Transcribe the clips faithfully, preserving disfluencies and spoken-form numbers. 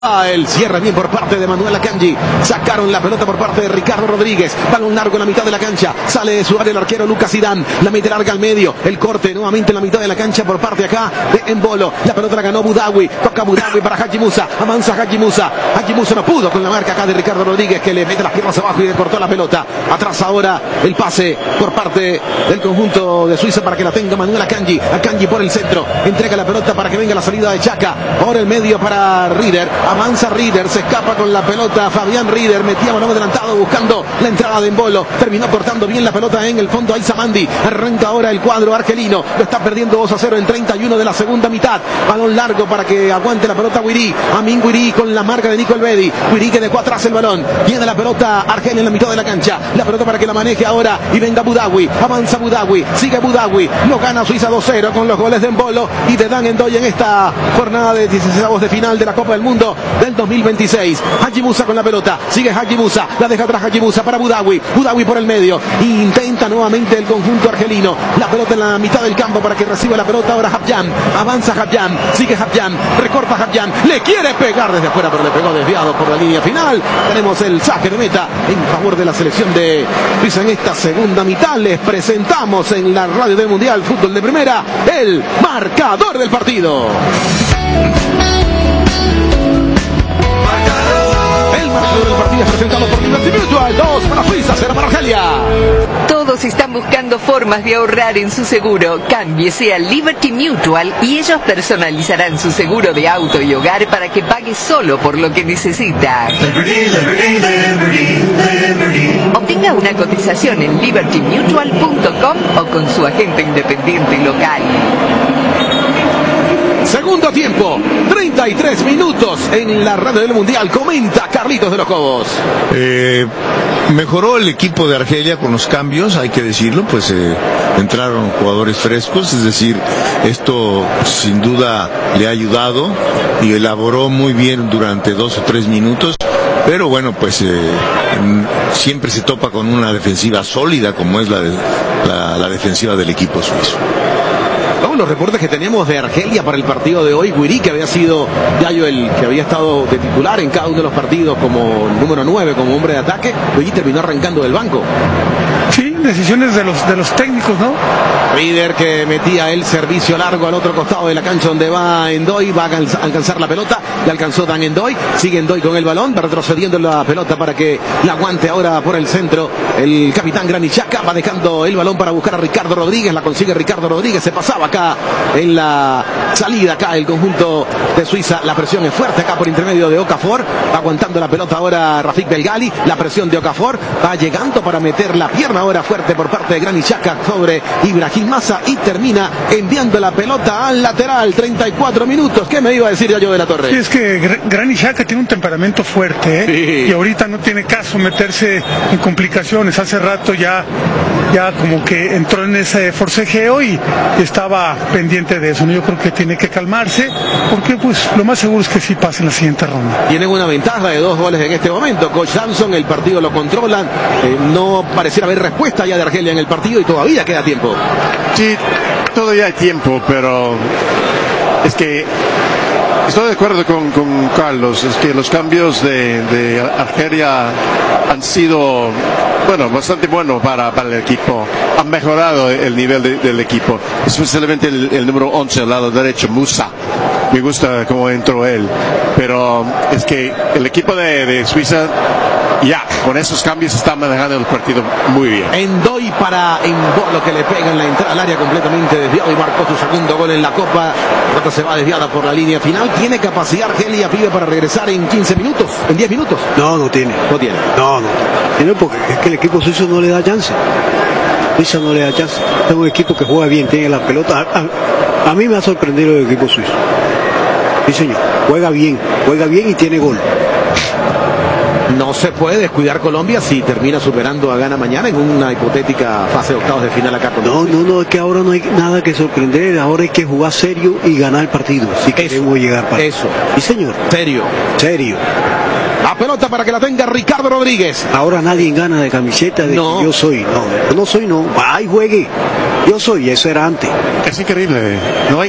El cierre bien por parte de Manuel Akanji. Sacaron la pelota por parte de Ricardo Rodríguez. Balón largo en la mitad de la cancha. Sale de su área el arquero Lucas Zidane. La mete larga al medio. El corte nuevamente en la mitad de la cancha por parte acá de Embolo. La pelota la ganó Boudaoui. Toca Boudaoui para Haji Musa. Avanza Haji Musa. Haji Musa no pudo con la marca acá de Ricardo Rodríguez, que le mete las piernas abajo y le cortó la pelota. Atrás ahora el pase por parte del conjunto de Suiza para que la tenga Manuel Akanji. Akanji por el centro. Entrega la pelota para que venga la salida de Chaka. Ahora el medio para Rieder. Avanza Rieder, se escapa con la pelota Fabián Rieder, metía balón adelantado buscando la entrada de Embolo, terminó cortando bien la pelota en el fondo Aiza Mandi. Arranca ahora el cuadro argelino, lo está perdiendo dos a cero en treinta y uno de la segunda mitad. Balón largo para que aguante la pelota Guiri, Amin Guiri con la marca de Nico Elvedi. Guiri que dejó atrás el balón, viene la pelota Argelia en la mitad de la cancha, la pelota para que la maneje ahora y venga Boudaoui, avanza Boudaoui, sigue Boudaoui, lo gana Suiza dos cero con los goles de Embolo y de Dan Ndoye en esta jornada de dieciseisavos de final de la Copa del Mundo del dos mil veintiséis. Haji Musa con la pelota, sigue Haji Musa, la deja atrás Haji Musa para Boudaoui, Boudaoui por el medio, intenta nuevamente el conjunto argelino, la pelota en la mitad del campo para que reciba la pelota ahora Habjan, avanza Habjan, sigue Habjan, recorta Habjan, le quiere pegar desde afuera pero le pegó desviado por la línea final. Tenemos el saque de meta en favor de la selección de Suiza en esta segunda mitad. Les presentamos en la radio del Mundial Fútbol de Primera el marcador del partido. El partido es presentado por Liberty Mutual, dos para Suiza, cero para Argelia. Todos están buscando formas de ahorrar en su seguro. Cámbiese a Liberty Mutual y ellos personalizarán su seguro de auto y hogar para que pague solo por lo que necesita. Liberty, Liberty, Liberty, Liberty. Obtenga una cotización en liberty mutual punto com o con su agente independiente local. Segundo tiempo, treinta y tres minutos en la radio del Mundial. Comenta Carlitos de los Cobos. Eh, mejoró el equipo de Argelia con los cambios, hay que decirlo, pues eh, entraron jugadores frescos, es decir, esto sin duda le ha ayudado y elaboró muy bien durante dos o tres minutos. Pero bueno, pues eh, siempre se topa con una defensiva sólida como es la, de, la, la defensiva del equipo suizo. Vamos los reportes que tenemos de Argelia para el partido de hoy. Guiri, que había sido Yayo el que había estado de titular en cada uno de los partidos como número nueve, como hombre de ataque, hoy terminó arrancando del banco. Sí, decisiones de los de los técnicos, ¿no? Rieder que metía el servicio largo al otro costado de la cancha donde va Ndoye, va a alcanzar la pelota, le alcanzó Dan Ndoye, sigue Ndoye con el balón, va retrocediendo la pelota para que la aguante ahora por el centro el capitán Granit Xhaka, va dejando el balón para buscar a Ricardo Rodríguez, la consigue Ricardo Rodríguez, se pasaba acá en la salida acá el conjunto de Suiza, la presión es fuerte acá por intermedio de Okafor, aguantando la pelota ahora Rafik Belgali, la presión de Okafor, va llegando para meter la pierna ahora fuerte por parte de Granit Xhaka sobre Ibrahim Massa y termina enviando la pelota al lateral. Treinta y cuatro minutos. ¿Qué me iba a decir ya yo de la Torre? Sí, es que Granit Xhaka tiene un temperamento fuerte, ¿eh? Sí. Y ahorita no tiene caso meterse en complicaciones. Hace rato ya, ya como que entró en ese forcejeo y estaba pendiente de eso, ¿no? Yo creo que tiene que calmarse porque pues lo más seguro es que sí pase en la siguiente ronda. Tienen una ventaja de dos goles en este momento. Coach Samson, el partido lo controlan. Eh, no pareciera haber respuesta ya de Argelia en el partido y todavía queda tiempo. Sí, todavía hay tiempo, pero es que estoy de acuerdo con, con Carlos, es que los cambios de, de Argelia han sido, bueno, bastante buenos para, para el equipo, han mejorado el nivel de, del equipo, especialmente el, el número once al lado derecho, Musa. Me gusta cómo entró él, pero es que el equipo de, de Suiza ya, con esos cambios está manejando el partido muy bien. Ndoye para Embolo que le pega en la entrada al área completamente desviado y marcó su segundo gol en la Copa. La pelota se va desviada por la línea final. ¿Tiene capacidad Argelia, pibe, para regresar en quince minutos, en diez minutos? No, no tiene. No tiene. No, no. Tiene porque es que el equipo suizo no le da chance. Suiza no le da chance. Es un equipo que juega bien, tiene la pelota. A, a, a mí me ha sorprendido el equipo suizo. Sí, señor. Juega bien, juega bien y tiene gol. No se puede descuidar Colombia si termina superando a Ghana mañana en una hipotética fase de octavos de final acá con No, no, no, es que ahora no hay nada que sorprender, ahora hay que jugar serio y ganar el partido, si queremos llegar para eso. Sí, señor. Serio. Serio. La pelota para que la tenga Ricardo Rodríguez. Ahora nadie gana de camiseta de no. Que yo soy, no, yo no soy, no. Ay, juegue. Yo soy, eso era antes. Es increíble, no hay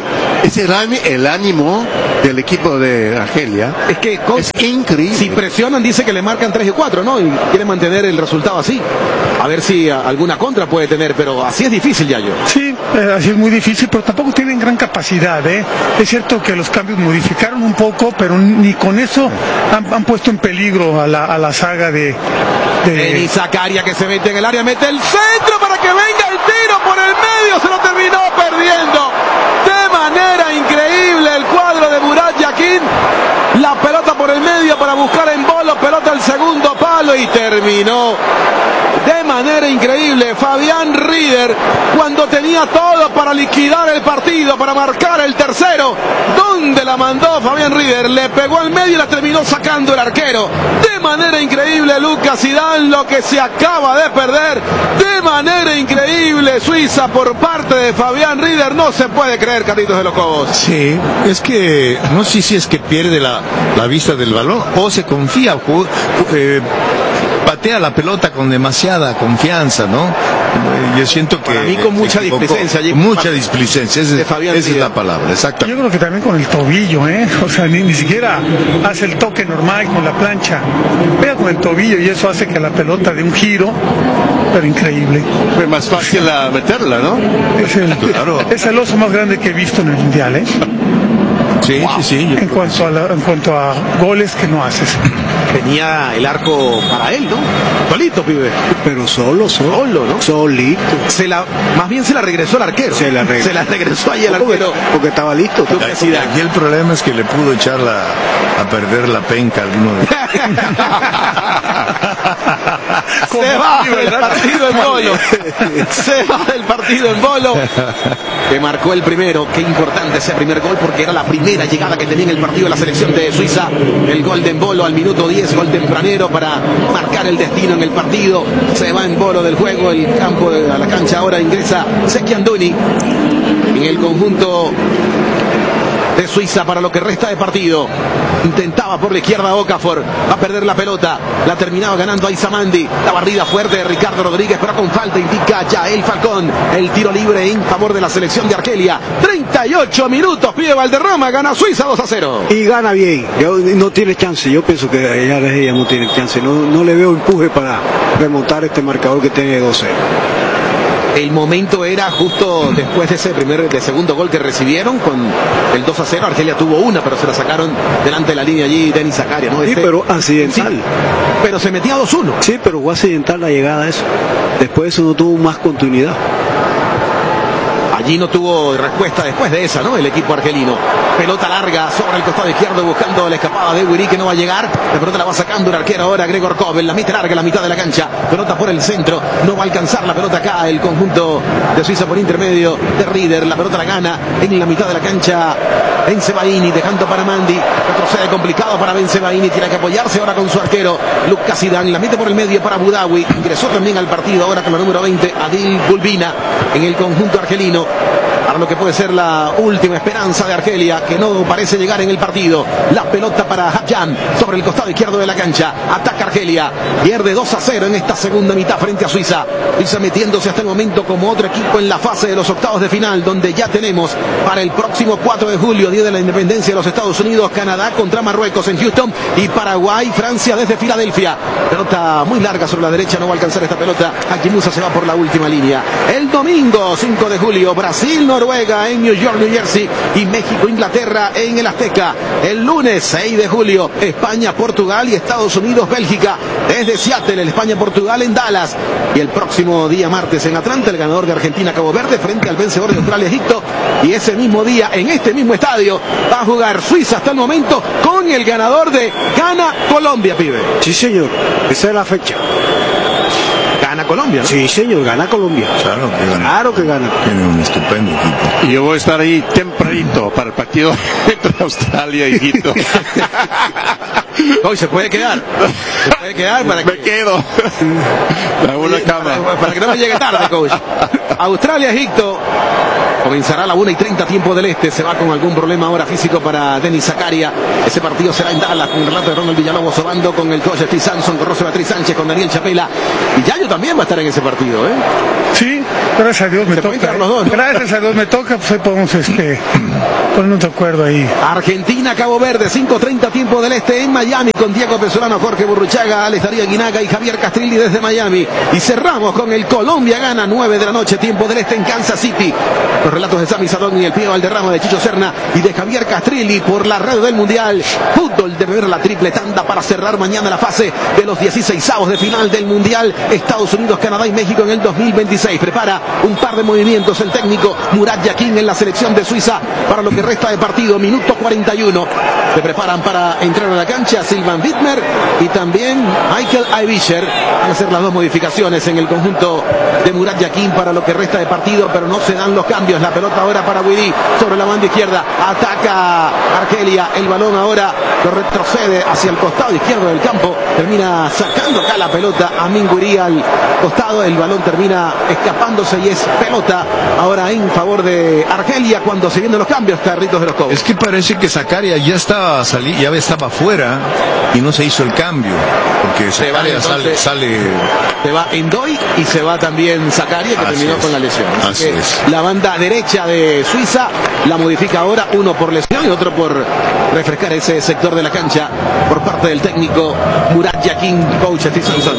Es el, el ánimo del equipo de Argelia. Es que con, es increíble. Si presionan, dice que le marcan tres y cuatro, ¿no? Y quieren mantener el resultado así. A ver si alguna contra puede tener, pero así es difícil, Yayo. Sí, eh, así es muy difícil, pero tampoco tienen gran capacidad, ¿eh? Es cierto que los cambios modificaron un poco, pero ni con eso han, han puesto en peligro a la, a la saga de... de... Eni Zakaria, que se mete en el área, mete el centro para que venga el tiro por el medio, se lo terminó perdiendo de manera increíble el cuadro de Murat Yakin. La pelota por el medio para buscar en Bolo, pelota al segundo palo y terminó de manera increíble Fabián Rieder, cuando tenía todo para liquidar el partido, para marcar el tercero. ¿Dónde la mandó Fabián Rieder? Le pegó al medio y la terminó sacando el arquero. De manera increíble Lucas Zidane, lo que se acaba de perder. De manera increíble Suiza por parte de Fabián Rieder. No se puede creer, Carlitos de los Cobos. Sí, es que no sé si es que pierde la, la vista del balón o se confía, eh, patea la pelota con demasiada confianza, ¿no? Yo siento que... Para mí con mucha displicencia. Allí, mucha displicencia, esa, esa es la palabra, exacto. Yo creo que también con el tobillo, ¿eh? O sea, ni, ni siquiera hace el toque normal con la plancha. Pega con el tobillo y eso hace que la pelota dé un giro, pero increíble. Fue más fácil la meterla, ¿no? Es el, claro. Es el oso más grande que he visto en el Mundial, ¿eh? Sí, wow. sí, sí. En cuanto, a la, en cuanto a goles que no haces. Tenía el arco para él, ¿no? Solito, pibe. Pero solo, solo, solo, ¿no? Solito. Se la, más bien se la regresó al arquero. Se la regresó. Se la regresó ahí al porque, arquero. Porque estaba listo. Y aquí el problema es que le pudo echar la, a perder la penca a alguno de... Se va el partido en Bolo. Se va el partido en Bolo. Que marcó el primero. Qué importante ese primer gol, porque era la primera llegada que tenía en el partido de la selección de Suiza. El gol de Embolo al minuto diez, gol tempranero para marcar el destino en el partido. Se va en Bolo del juego, el campo de, a la cancha ahora ingresa Zeki Anduni en el conjunto de Suiza para lo que resta de partido. Intentaba por la izquierda Okafor, va a perder la pelota, la terminaba ganando Aizamandi, la barrida fuerte de Ricardo Rodríguez, pero con falta indica Yael Falcón, el tiro libre en favor de la selección de Argelia. Treinta y ocho minutos, pide Valderrama, gana Suiza dos a cero. Y gana bien, yo, no tiene chance, yo pienso que ya ella no tiene chance, no, no le veo empuje para remontar este marcador que tiene dos cero. El momento era justo después de ese primer, de segundo gol que recibieron con el dos a cero. Argelia tuvo una, pero se la sacaron delante de la línea allí Eni Zakaria, ¿no? Sí, este, pero accidental. Sí, pero se metía dos uno. Sí, pero fue accidental la llegada a eso. Después de eso no tuvo más continuidad. Allí no tuvo respuesta después de esa, ¿no? El equipo argelino. Pelota larga sobre el costado izquierdo buscando la escapada de Wiri, que no va a llegar. La pelota la va sacando el arquero ahora, Gregor Kobel. La mete larga en la mitad de la cancha. Pelota por el centro. No va a alcanzar la pelota acá. El conjunto de Suiza por intermedio de Rieder. La pelota la gana en la mitad de la cancha Bensebaini, dejando para Mandi. Retrocede complicado para Bensebaini. Tiene que apoyarse ahora con su arquero Lucas Zidane. La mete por el medio para Boudaoui. Ingresó también al partido ahora con la número veinte, Adil Bulbina, en el conjunto argelino. Para lo que puede ser la última esperanza de Argelia, que no parece llegar en el partido. La pelota para Habjan sobre el costado izquierdo de la cancha. Ataca Argelia. Pierde dos a cero en esta segunda mitad frente a Suiza. Suiza metiéndose hasta el momento como otro equipo en la fase de los octavos de final, donde ya tenemos para el próximo cuatro de julio, día de la independencia de los Estados Unidos, Canadá contra Marruecos en Houston y Paraguay, Francia desde Filadelfia. Pelota muy larga sobre la derecha, no va a alcanzar esta pelota. Aquí Musa se va por la última línea. El domingo cinco de julio, Brasil, Noruega en New York, New Jersey, y México, Inglaterra en el Azteca. El lunes seis de julio, España, Portugal y Estados Unidos, Bélgica desde Seattle. El España, Portugal en Dallas. Y el próximo día martes en Atlanta, el ganador de Argentina, Cabo Verde frente al vencedor de Australia, Egipto. Y ese mismo día, en este mismo estadio, va a jugar Suiza hasta el momento con el ganador de Ghana, Colombia, pibe. Sí, señor, esa es la fecha. Gana Colombia, ¿no? Sí, señor, gana Colombia. Claro que gana. Claro que gana. Tiene un estupendo equipo. Y yo voy a estar ahí tempranito para el partido entre Australia y Egipto. Hoy se puede quedar. Se puede quedar para que... Me quedo. La una cama. Para, para que no me llegue tarde, coach. Australia-Egipto. Comenzará a la una y treinta tiempo del este. Se va con algún problema ahora físico para Denis Zakaria. Ese partido será en Dallas con el relato de Ronald Villalobos Obando, con el coach Steve Sampson, con Rosy Beatriz Sánchez, con Daniel Chapela. Y Yayo también va a estar en ese partido, ¿eh? Sí, gracias a Dios me Se toca. pueden los dos, ¿no? Gracias a Dios me toca, pues ahí podemos este, ponernos de acuerdo ahí. Argentina, Cabo Verde, cinco treinta tiempo del este en Miami, con Diego Pesolano, Jorge Burruchaga, Alex Darío Guinaga y Javier Castrilli desde Miami. Y cerramos con el Colombia gana, nueve de la noche, tiempo del este en Kansas City. Los relatos de Sammy Sadón y el Pío Valderrama, de Chicho Serna y de Javier Castrilli por la radio del Mundial. Fútbol de beber la triple tanda para cerrar mañana la fase de los dieciseisavos de final del Mundial. Estados Unidos, Canadá y México en el dos mil veintiséis. Prepara un par de movimientos el técnico Murat Yakin en la selección de Suiza para lo que resta de partido. Minuto cuarenta y uno. Se preparan para entrar a la cancha Silvan Wittmer y también Michael Aebischer. Van a hacer las dos modificaciones en el conjunto de Murat Yakin para lo que resta de partido, pero no se dan los cambios. La pelota ahora para Guidi sobre la banda izquierda. Ataca Argelia. El balón ahora lo retrocede hacia el costado izquierdo del campo. Termina sacando acá la pelota a Minguiri al costado. El balón termina escapándose y es pelota ahora en favor de Argelia cuando se vienen los cambios, Carlitos de los Cobos. Es que parece que Zakaria ya estaba sali ya estaba fuera y no se hizo el cambio, porque Zakaria sale, sale se va Endoy y se va también Zakaria, que Así terminó es. con la lesión. Así, Así que es. la banda derecha de Suiza la modifica ahora, uno por lesión y otro por refrescar ese sector de la cancha por parte del técnico Murat Yakin, coach Steve Sampson.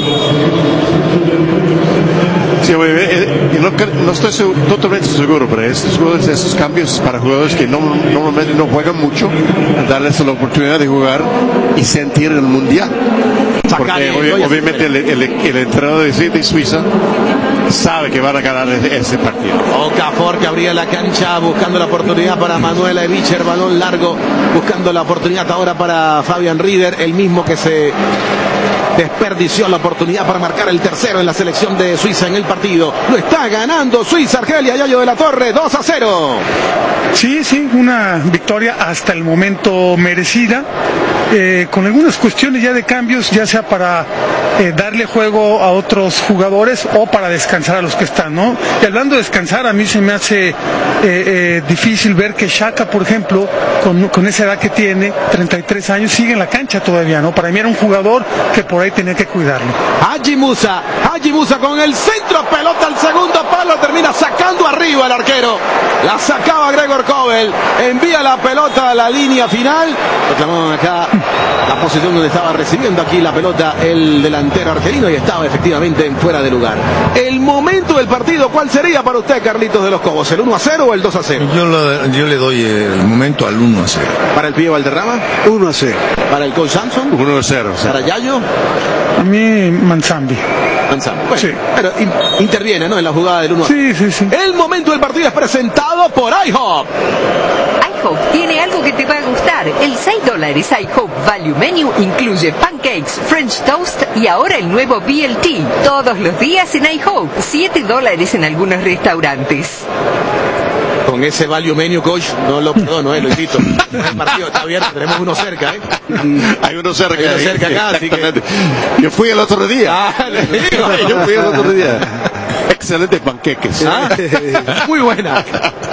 Sí, bueno, eh, eh, no, no estoy seguro, totalmente seguro, pero estos, jugadores, estos cambios para jugadores que no, normalmente no juegan mucho, darles la oportunidad de jugar y sentir el mundial. Porque obvi obviamente el, el, el entrenador de, de Suiza sabe que van a ganar ese partido. Okafor, que abría la cancha buscando la oportunidad para Manuel Aebischer, balón largo, buscando la oportunidad ahora para Fabian Rieder, el mismo que se desperdició la oportunidad para marcar el tercero en la selección de Suiza en el partido. Lo está ganando Suiza, Argelia, Yayo de la Torre, dos a cero. Sí, sí, una victoria hasta el momento merecida, eh, con algunas cuestiones ya de cambios, ya sea para eh, darle juego a otros jugadores o para descansar a los que están, ¿no? Y hablando de descansar, a mí se me hace eh, eh, difícil ver que Xhaka, por ejemplo, con, con esa edad que tiene, treinta y tres años, sigue en la cancha todavía, ¿no? Para mí era un jugador que por ahí tenía que cuidarlo. Haji Musa, Haji Musa con el centro, pelota al segundo palo, termina sacando arriba el arquero. La sacaba Gregor Kobel, envía la pelota a la línea final. Reclamaban acá la posición donde estaba recibiendo aquí la pelota el delantero argelino y estaba efectivamente en fuera de lugar. El momento del partido, ¿cuál sería para usted, Carlitos de los Cobos? ¿El uno a cero o el dos a cero? Yo, lo, yo le doy el momento al uno a cero. ¿Para el Pío Valderrama? uno a cero. ¿Para el coach Sampson? uno a cero. ¿Para Yayo? A mí, Manzambi. Manzano. Bueno, Sí. pero in, interviene, ¿no? En la jugada del uno a cero. Sí, sí, sí. El momento del partido es presentado por iHop. iHop tiene algo que te va a gustar. El seis dólares iHop Value Menu incluye pancakes, French toast y ahora el nuevo B L T. Todos los días en iHop. siete dólares en algunos restaurantes. Con ese value menu, coach, no lo perdono, eh, lo invito. El partido está abierto, tenemos uno cerca, ¿eh? Hay uno cerca, Hay uno cerca acá, así que... Exactamente. Yo fui el otro día. Ah, le digo. Yo fui el otro día. Excelentes panqueques. ¿Ah? Muy buena.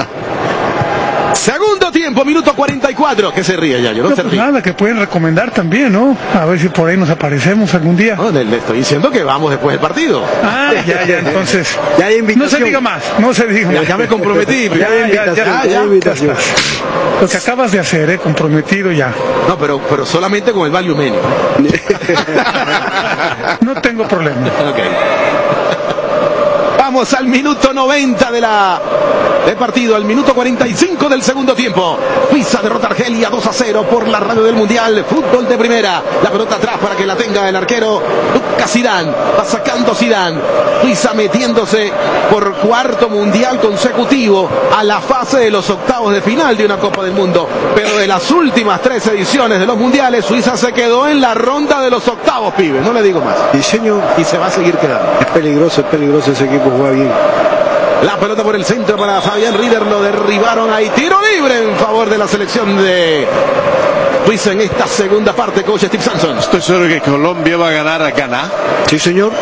Segundo tiempo, minuto cuarenta y cuatro. ¿Qué se ríe, Yayo? No, No, se pues ríe. nada, que pueden recomendar también, ¿no? A ver si por ahí nos aparecemos algún día. No, le, le estoy diciendo que vamos después del partido. Ah, ya, ya, entonces. Ya hay No se invitación. diga más, no se diga Ya, más. ya me comprometí. Ya hay invitación, ya, ya ya. hay invitación. Lo que acabas de hacer, ¿eh? Comprometido ya. No, pero, pero solamente con el value menu. No tengo problema. Ok. Vamos al minuto noventa de la del partido, al minuto cuarenta y cinco del segundo tiempo. Suiza derrota a Argelia dos a cero por la radio del Mundial. Fútbol de primera. La pelota atrás para que la tenga el arquero Lucas Zidane. Va sacando Zidane. Suiza metiéndose por cuarto mundial consecutivo a la fase de los octavos de final de una Copa del Mundo. Pero de las últimas tres ediciones de los mundiales, Suiza se quedó en la ronda de los octavos, pibe. No le digo más. Diseño Y se va a seguir quedando. es peligroso, es peligroso ese equipo, juega bien. La pelota por el centro para Fabián Rieder, lo derribaron ahí. Tiro libre en favor de la selección de Suiza en esta segunda parte, coach Steve Samson. Estoy seguro que Colombia va a ganar a Ghana. Sí, señor.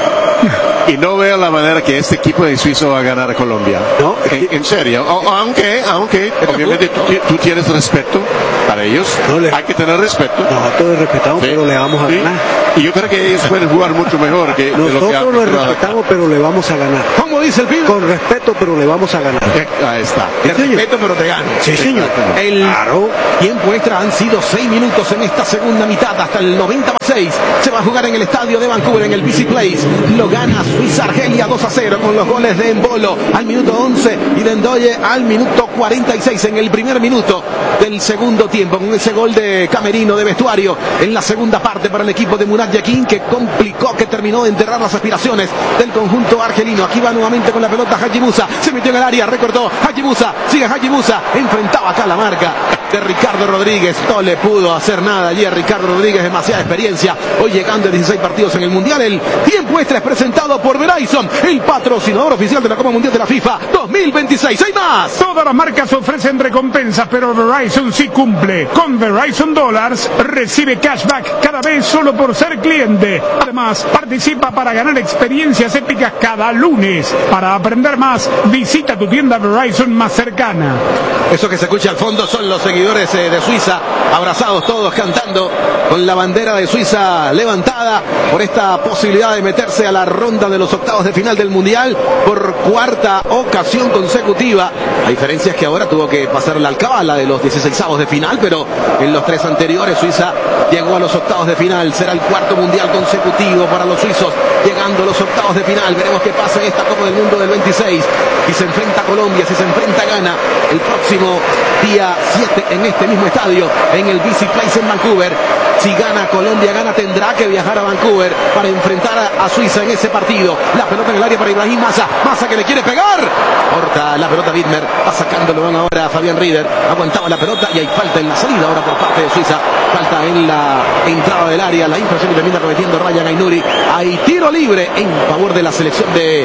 Y no veo la manera que este equipo de Suiza va a ganar a Colombia. No, en, en serio. O, aunque, aunque, obviamente tú, tú tienes respeto para ellos. No le... Hay que tener respeto. Nosotros respetamos, sí, pero le vamos a sí. ganar. Y yo creo que ellos pueden jugar mucho mejor que nosotros que lo que lo respetamos, pero le vamos a ganar. ¿Cómo dice el pibe? Con respeto, pero le vamos a ganar. Ahí está. Te respeto, pero te gano. Sí, señor. El claro. tiempo extra han sido seis minutos en esta segunda mitad, hasta el noventa más seis. Se va a jugar en el estadio de Vancouver, en el B C Place. Lo gana Suiza-Argelia dos a cero con los goles de Embolo al minuto once y de Ndoye al minuto cuarenta y seis en el primer minuto del segundo tiempo, con ese gol de camerino de vestuario en la segunda parte para el equipo de Murat Yakin, que complicó, que terminó de enterrar las aspiraciones del conjunto argelino. Aquí va nuevamente con la pelota Haji Musa, se metió en el área, recortó Haji Musa, sigue Haji Musa, enfrentaba acá la marca de Ricardo Rodríguez, no le pudo hacer nada allí a Ricardo Rodríguez, demasiada experiencia, hoy llegando a dieciséis partidos en el Mundial. El tiempo extra es presentado por Verizon, el patrocinador oficial de la Copa Mundial de la FIFA dos mil veintiséis. ¡Hay más! Todas las marcas ofrecen recompensas, pero Verizon sí cumple. Con Verizon Dollars recibe cashback cada vez solo por ser cliente. Además, participa para ganar experiencias épicas cada lunes. Para aprender más, visita tu tienda Verizon más cercana. Eso que se escucha al fondo son los seguidores eh, de Suiza, abrazados todos cantando con la bandera de Suiza levantada por esta posibilidad de meterse a la ronda de los octavos de final del Mundial por cuarta ocasión consecutiva. La diferencia es que ahora tuvo que pasar la alcabala de los dieciseisavos de final, pero en los tres anteriores Suiza llegó a los octavos de final. Será el cuarto Mundial consecutivo para los suizos, llegando a los octavos de final. Veremos qué pasa en esta Copa del Mundo del veintiséis. Si se enfrenta a Colombia, si se enfrenta a Ghana, el próximo día siete en este mismo estadio, en el B C Place en Vancouver. Si gana Colombia, gana, tendrá que viajar a Vancouver para enfrentar a, a Suiza en ese partido. La pelota en el área para Ibrahim Massa. Massa que le quiere pegar. Corta la pelota Widmer. Va sacándolo van ahora a Fabián Rieder. Aguantaba la pelota y hay falta en la salida ahora por parte de Suiza. Falta en la entrada del área. La infracción y termina cometiendo Ryan Ainuri. Hay tiro libre en favor de la selección de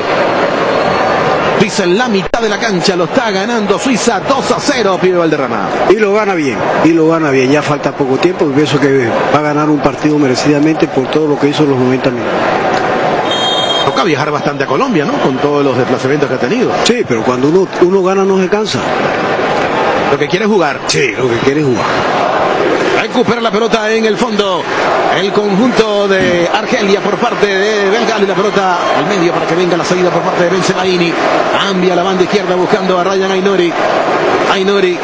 Suiza en la mitad de la cancha. Lo está ganando Suiza dos a cero, Pibe Valderrama. Y lo gana bien, y lo gana bien. Ya falta poco tiempo y pienso que va a ganar un partido merecidamente por todo lo que hizo en los noventa minutos. Toca viajar bastante a Colombia, ¿no? Con todos los desplazamientos que ha tenido. Sí, pero cuando uno, uno gana no se cansa. Lo que quiere es jugar. Sí, lo que quiere es jugar. Recupera la pelota en el fondo el conjunto de Argelia por parte de Belgal, y la pelota al medio para que venga la salida por parte de Benzemaini. Cambia la banda izquierda buscando a Ryan Ainuri. Ainuri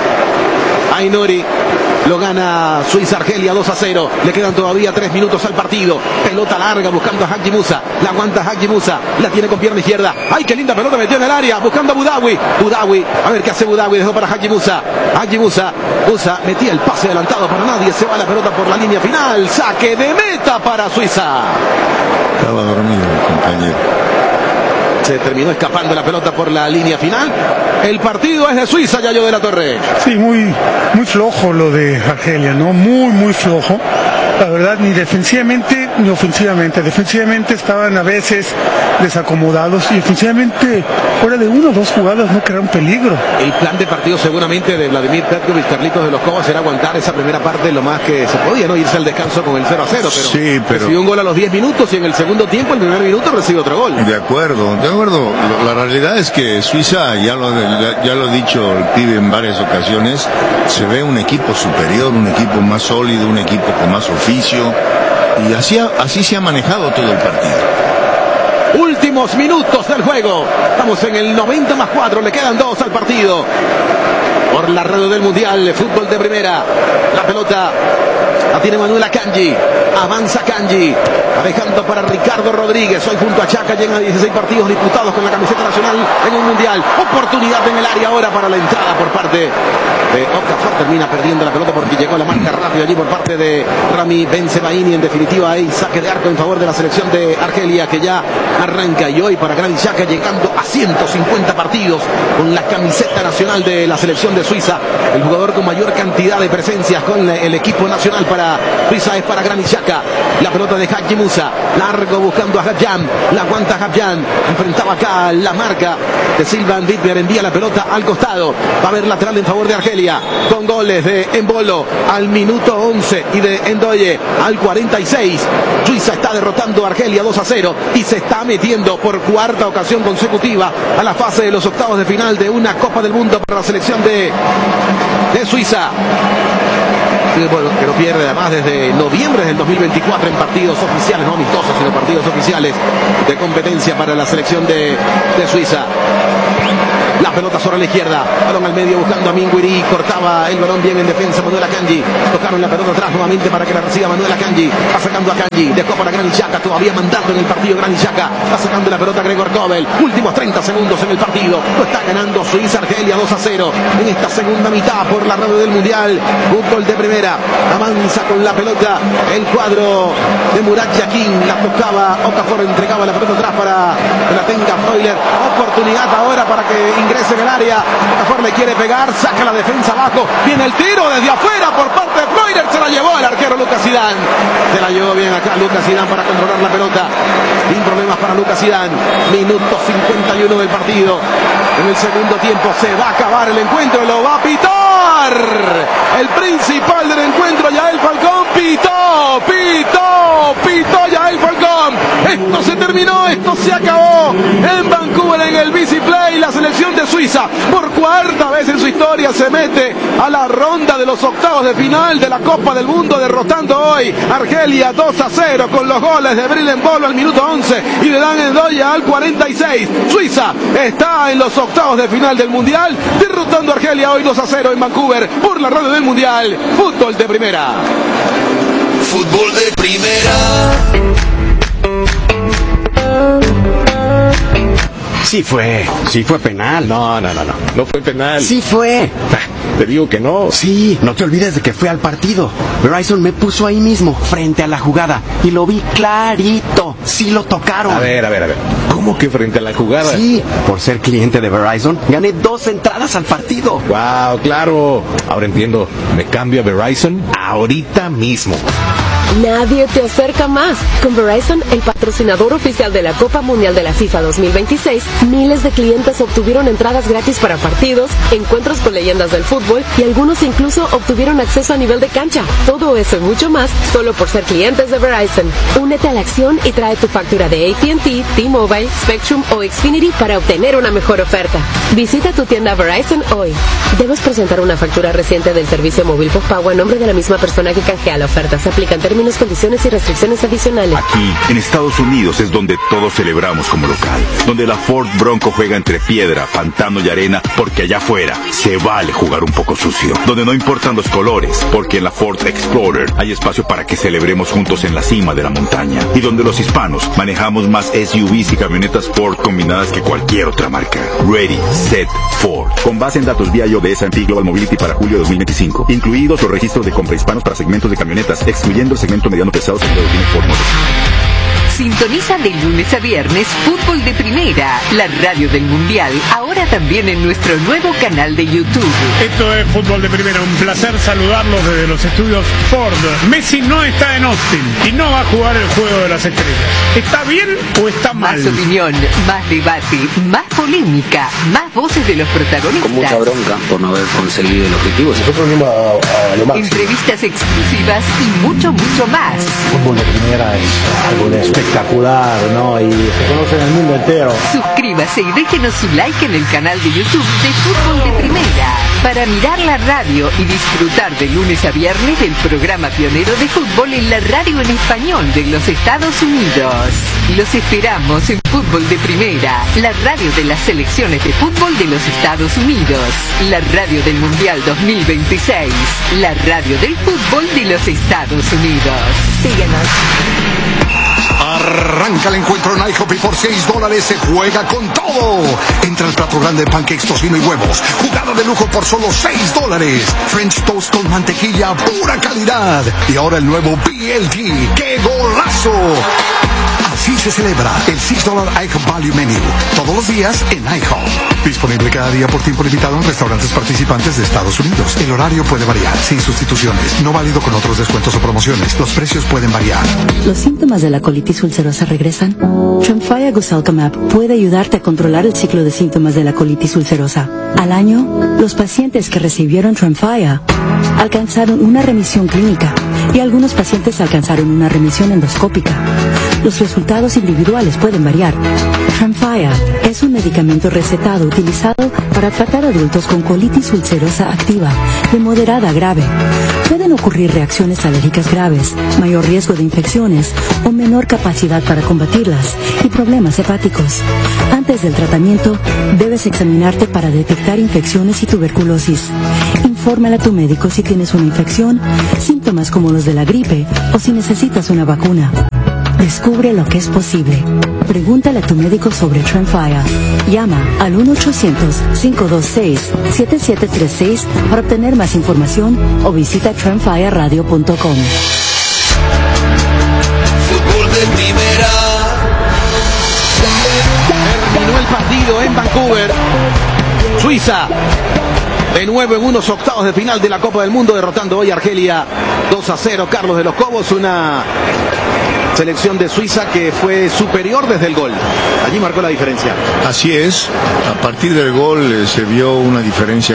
Ainuri lo gana Suiza-Argelia dos a cero. Le quedan todavía tres minutos al partido. Pelota larga buscando a Haji Musa. La aguanta Haji Musa. La tiene con pierna izquierda. ¡Ay, qué linda pelota metió en el área! Buscando a Boudaoui. Boudaoui. A ver qué hace Boudaoui. Dejó para Haji Musa. Haji Musa. Musa metía el pase adelantado para nadie. Se va la pelota por la línea final. Saque de meta para Suiza. Estaba dormido el compañero. Se terminó escapando la pelota por la línea final. El partido es de Suiza, Yayo de la Torre. Sí, muy, muy flojo lo de Argelia, ¿no? Muy, muy flojo. La verdad, ni defensivamente ni ofensivamente. Defensivamente estaban a veces desacomodados y ofensivamente, fuera de una o dos jugadas, no crearon peligro. El plan de partido seguramente de Vladimir Petkovic, Carlitos de los Cobos, era aguantar esa primera parte lo más que se podía, ¿no? Irse al descanso con el cero a cero, pero, sí, pero recibió un gol a los diez minutos y en el segundo tiempo, el primer minuto, recibe otro gol. De acuerdo, de acuerdo. La realidad es que Suiza, ya lo, ya lo ha dicho el pibe en varias ocasiones, se ve un equipo superior, un equipo más sólido, un equipo con más oficio, y así, así se ha manejado todo el partido. Últimos minutos del juego. Estamos en el noventa más cuatro, le quedan dos al partido. Por la radio del Mundial de Fútbol de Primera. La pelota la tiene Manuel Akanji. Avanza Akanji. Dejando para Ricardo Rodríguez. Hoy junto a Chaca llega a dieciséis partidos disputados con la camiseta nacional en un Mundial. Oportunidad en el área ahora para la entrada por parte de Okafor. Termina perdiendo la pelota porque llegó la marca rápida allí por parte de Rami Benzemaini. En definitiva hay saque de arco en favor de la selección de Argelia, que ya arranca. Y hoy para Granit Xhaka, llegando a ciento cincuenta partidos con la camiseta nacional de la selección de Suiza. El jugador con mayor cantidad de presencias con el equipo nacional para Suiza es para Granit Xhaka. La pelota de Haji Musa. Musa, largo buscando a Habjan, la aguanta Habjan, enfrentaba acá la marca de Silvan Dittmer, envía la pelota al costado, va a haber lateral en favor de Argelia, con goles de Embolo al minuto once y de Endoye al cuarenta y seis. Suiza está derrotando a Argelia dos a cero y se está metiendo por cuarta ocasión consecutiva a la fase de los octavos de final de una Copa del Mundo para la selección de, de Suiza. Bueno, que no pierde además desde noviembre del dos mil veinticuatro en partidos oficiales, no amistosos, sino partidos oficiales de competencia para la selección de, de Suiza. La pelota sobre la izquierda, balón al medio buscando a Minguiri, cortaba el balón bien en defensa Manuel Akanji, tocaron la pelota atrás nuevamente para que la reciba Manuel Akanji, va sacando a Akanji, dejó para Granit Xhaka, todavía mandando en el partido Granit Xhaka, va sacando la pelota Gregor Kobel, últimos treinta segundos en el partido, lo está ganando Suiza Argelia dos a cero en esta segunda mitad por la radio del Mundial. Fútbol de primera, avanza con la pelota el cuadro de Murat Yakin, la tocaba Okafor, entregaba la pelota atrás para que la tenga Freuler, oportunidad ahora para que ingrese en el área, Okafor le quiere pegar, saca la defensa abajo, viene el tiro desde afuera por parte de Freuler, se la llevó el arquero Lucas Zidane, se la llevó bien acá Lucas Zidane para controlar la pelota, sin problemas para Lucas Zidane. Minuto cincuenta y uno del partido, en el segundo tiempo se va a acabar el encuentro, lo va a pitar el principal del encuentro, Yael Falcón, pitó, pitó, pitó Yael Falcón, esto se terminó, esto se acabó en Vancouver en el B C Play. La selección de Suiza por cuarta vez en su historia se mete a la ronda de los octavos de final de la Copa del Mundo, derrotando hoy Argelia dos a cero con los goles de Bril Embolo al minuto once y de Dan Endoya al cuarenta y seis. Suiza está en los octavos de final del Mundial, derrotando a Argelia hoy dos a cero en Vancouver por la radio del Mundial. Fútbol de primera. Fútbol de primera. Sí fue, sí fue penal. No, no, no, no, no fue penal. Sí fue. Te digo que no. Sí, no te olvides de que fue al partido. Verizon me puso ahí mismo, frente a la jugada, y lo vi clarito. Sí lo tocaron. A ver, a ver, a ver. ¿Cómo que frente a la jugada? Sí, por ser cliente de Verizon, gané dos entradas al partido. Wow, claro. Ahora entiendo. Me cambio a Verizon ahorita mismo. Nadie te acerca más. Con Verizon, el patrocinador oficial de la Copa Mundial de la FIFA dos mil veintiséis, miles de clientes obtuvieron entradas gratis para partidos, encuentros con leyendas del fútbol y algunos incluso obtuvieron acceso a nivel de cancha. Todo eso y mucho más solo por ser clientes de Verizon. Únete a la acción y trae tu factura de A T and T, T-Mobile, Spectrum o Xfinity para obtener una mejor oferta. Visita tu tienda Verizon hoy. Debes presentar una factura reciente del servicio móvil postpago a nombre de la misma persona que canjea la oferta. Se aplican términos, condiciones y restricciones adicionales. Aquí, en Estados Unidos, es donde todos celebramos como local, donde la Ford Bronco juega entre piedra, pantano y arena, porque allá afuera se vale jugar un poco sucio, donde no importan los colores, porque en la Ford Explorer hay espacio para que celebremos juntos en la cima de la montaña, y donde los hispanos manejamos más S U Vs y camionetas Ford combinadas que cualquier otra marca. Ready, Set, Ford. Con base en datos V I O de S and P Global Mobility para julio de dos mil veinticinco, incluidos los registros de compra hispanos para segmentos de camionetas, excluyendo el segmento mediano pesado que lo define Ford Motors. Sintoniza de lunes a viernes Fútbol de Primera, la radio del Mundial, ahora también en nuestro nuevo canal de YouTube. Esto es Fútbol de Primera, un placer saludarlos desde los estudios Ford. Messi no está en Austin y no va a jugar el Juego de las Estrellas. ¿Está bien o está mal? Más opinión, más debate, más polémica, más voces de los protagonistas. Con mucha bronca por no haber conseguido el objetivo. Nosotros venimos a, a lo máximo. Entrevistas exclusivas y mucho, mucho más. Fútbol de Primera es algo de espectacular, ¿no? Y se conoce en el mundo entero. Suscríbase y déjenos su like en el canal de YouTube de Fútbol de Primera para mirar la radio y disfrutar de lunes a viernes del programa pionero de fútbol en la radio en español de los Estados Unidos. Los esperamos en Fútbol de Primera, la radio de las selecciones de fútbol de los Estados Unidos, la radio del Mundial dos mil veintiséis, la radio del fútbol de los Estados Unidos. Síguenos. Arranca el encuentro en IHOP y por seis dólares se juega con todo. Entra el plato grande de pancakes, tocino y huevos. Jugada de lujo por solo seis dólares. French toast con mantequilla, pura calidad. Y ahora el nuevo B L T. ¡Qué golazo! Así se celebra el seis dólares IHOP Value Menu. Todos los días en IHOP. Disponible cada día por tiempo limitado en restaurantes participantes de Estados Unidos. El horario puede variar, sin sustituciones. No válido con otros descuentos o promociones. Los precios pueden variar. ¿Los síntomas de la colitis ulcerosa regresan? Tremfya Guselkumab puede ayudarte a controlar el ciclo de síntomas de la colitis ulcerosa. Al año, los pacientes que recibieron Tremfya alcanzaron una remisión clínica y algunos pacientes alcanzaron una remisión endoscópica. Los resultados individuales pueden variar. Tremfya es un medicamento recetado utilizado para tratar adultos con colitis ulcerosa activa de moderada a grave. Pueden ocurrir reacciones alérgicas graves, mayor riesgo de infecciones o menor capacidad para combatirlas y problemas hepáticos. Antes del tratamiento, debes examinarte para detectar infecciones y tuberculosis. Infórmale a tu médico si tienes una infección, síntomas como los de la gripe o si necesitas una vacuna. Descubre lo que es posible. Pregúntale a tu médico sobre Tremfya. Llama al uno ochocientos, cinco dos seis, siete siete tres seis para obtener más información o visita tremfya radio punto com. Fútbol de primera. Terminó el partido en Vancouver. Suiza de nuevo en unos octavos de final de la Copa del Mundo, derrotando hoy a Argelia dos a cero. Carlos de los Cobos, una selección de Suiza que fue superior desde el gol. Allí marcó la diferencia. Así es, a partir del gol eh, se vio una diferencia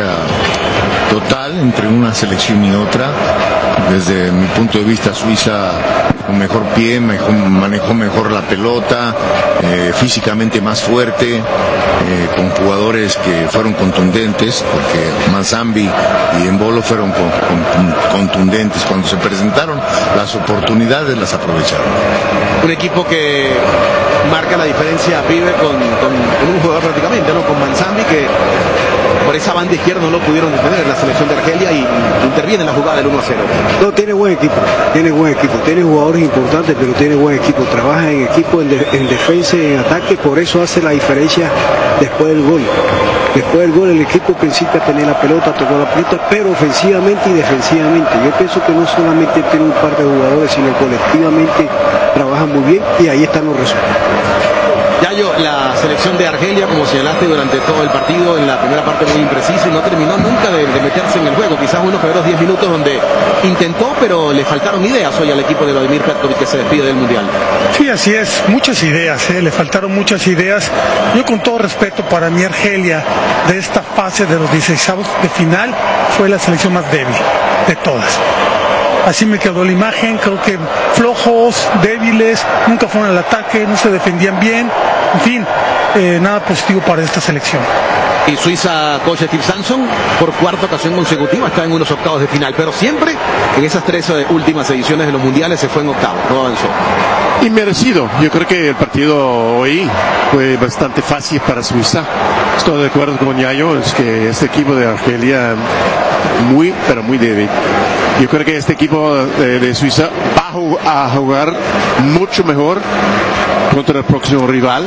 total entre una selección y otra. Desde mi punto de vista, Suiza con mejor pie, mejor, manejó mejor la pelota, eh, físicamente más fuerte, eh, con jugadores que fueron contundentes, porque Manzambi y Embolo fueron con, con, contundentes. Cuando se presentaron las oportunidades, las aprovecharon. Un equipo que marca la diferencia, pibe, con, con, con un jugador prácticamente, ¿no? Con Manzambi, que por esa banda izquierda no lo pudieron detener en la selección de Argelia y interviene en la jugada del uno a cero. No, tiene buen equipo, tiene buen equipo, tiene jugadores importantes, pero tiene buen equipo, trabaja en equipo, en, de, en defensa y en ataque, por eso hace la diferencia después del gol. Después del gol el equipo principia a tener la pelota, tocó la pelota, pero ofensivamente y defensivamente. Yo pienso que no solamente tiene un par de jugadores, sino colectivamente trabajan muy bien y ahí están los resultados. Yayo, la selección de Argelia, como señalaste durante todo el partido, en la primera parte muy imprecisa y no terminó nunca de, de meterse en el juego. Quizás unos primeros diez minutos donde intentó, pero le faltaron ideas hoy al equipo de Vladimir Petkovic, que se despide del Mundial. Sí, así es, muchas ideas, ¿eh? Le faltaron muchas ideas. Yo, con todo respeto, para mí Argelia, de esta fase de los dieciseisavos de final, fue la selección más débil de todas. Así me quedó la imagen, creo que flojos, débiles, nunca fueron al ataque, no se defendían bien, en fin, eh, nada positivo para esta selección. Y Suiza, coach Steve Samson, por cuarta ocasión consecutiva está en unos octavos de final, pero siempre en esas tres eh, últimas ediciones de los mundiales se fue en octavos, no avanzó. Y merecido, yo creo que el partido hoy fue bastante fácil para Suiza. Estoy de acuerdo con Yayo, es que este equipo de Argelia muy, pero muy débil. Yo creo que este equipo de, de Suiza va a jugar mucho mejor contra el próximo rival.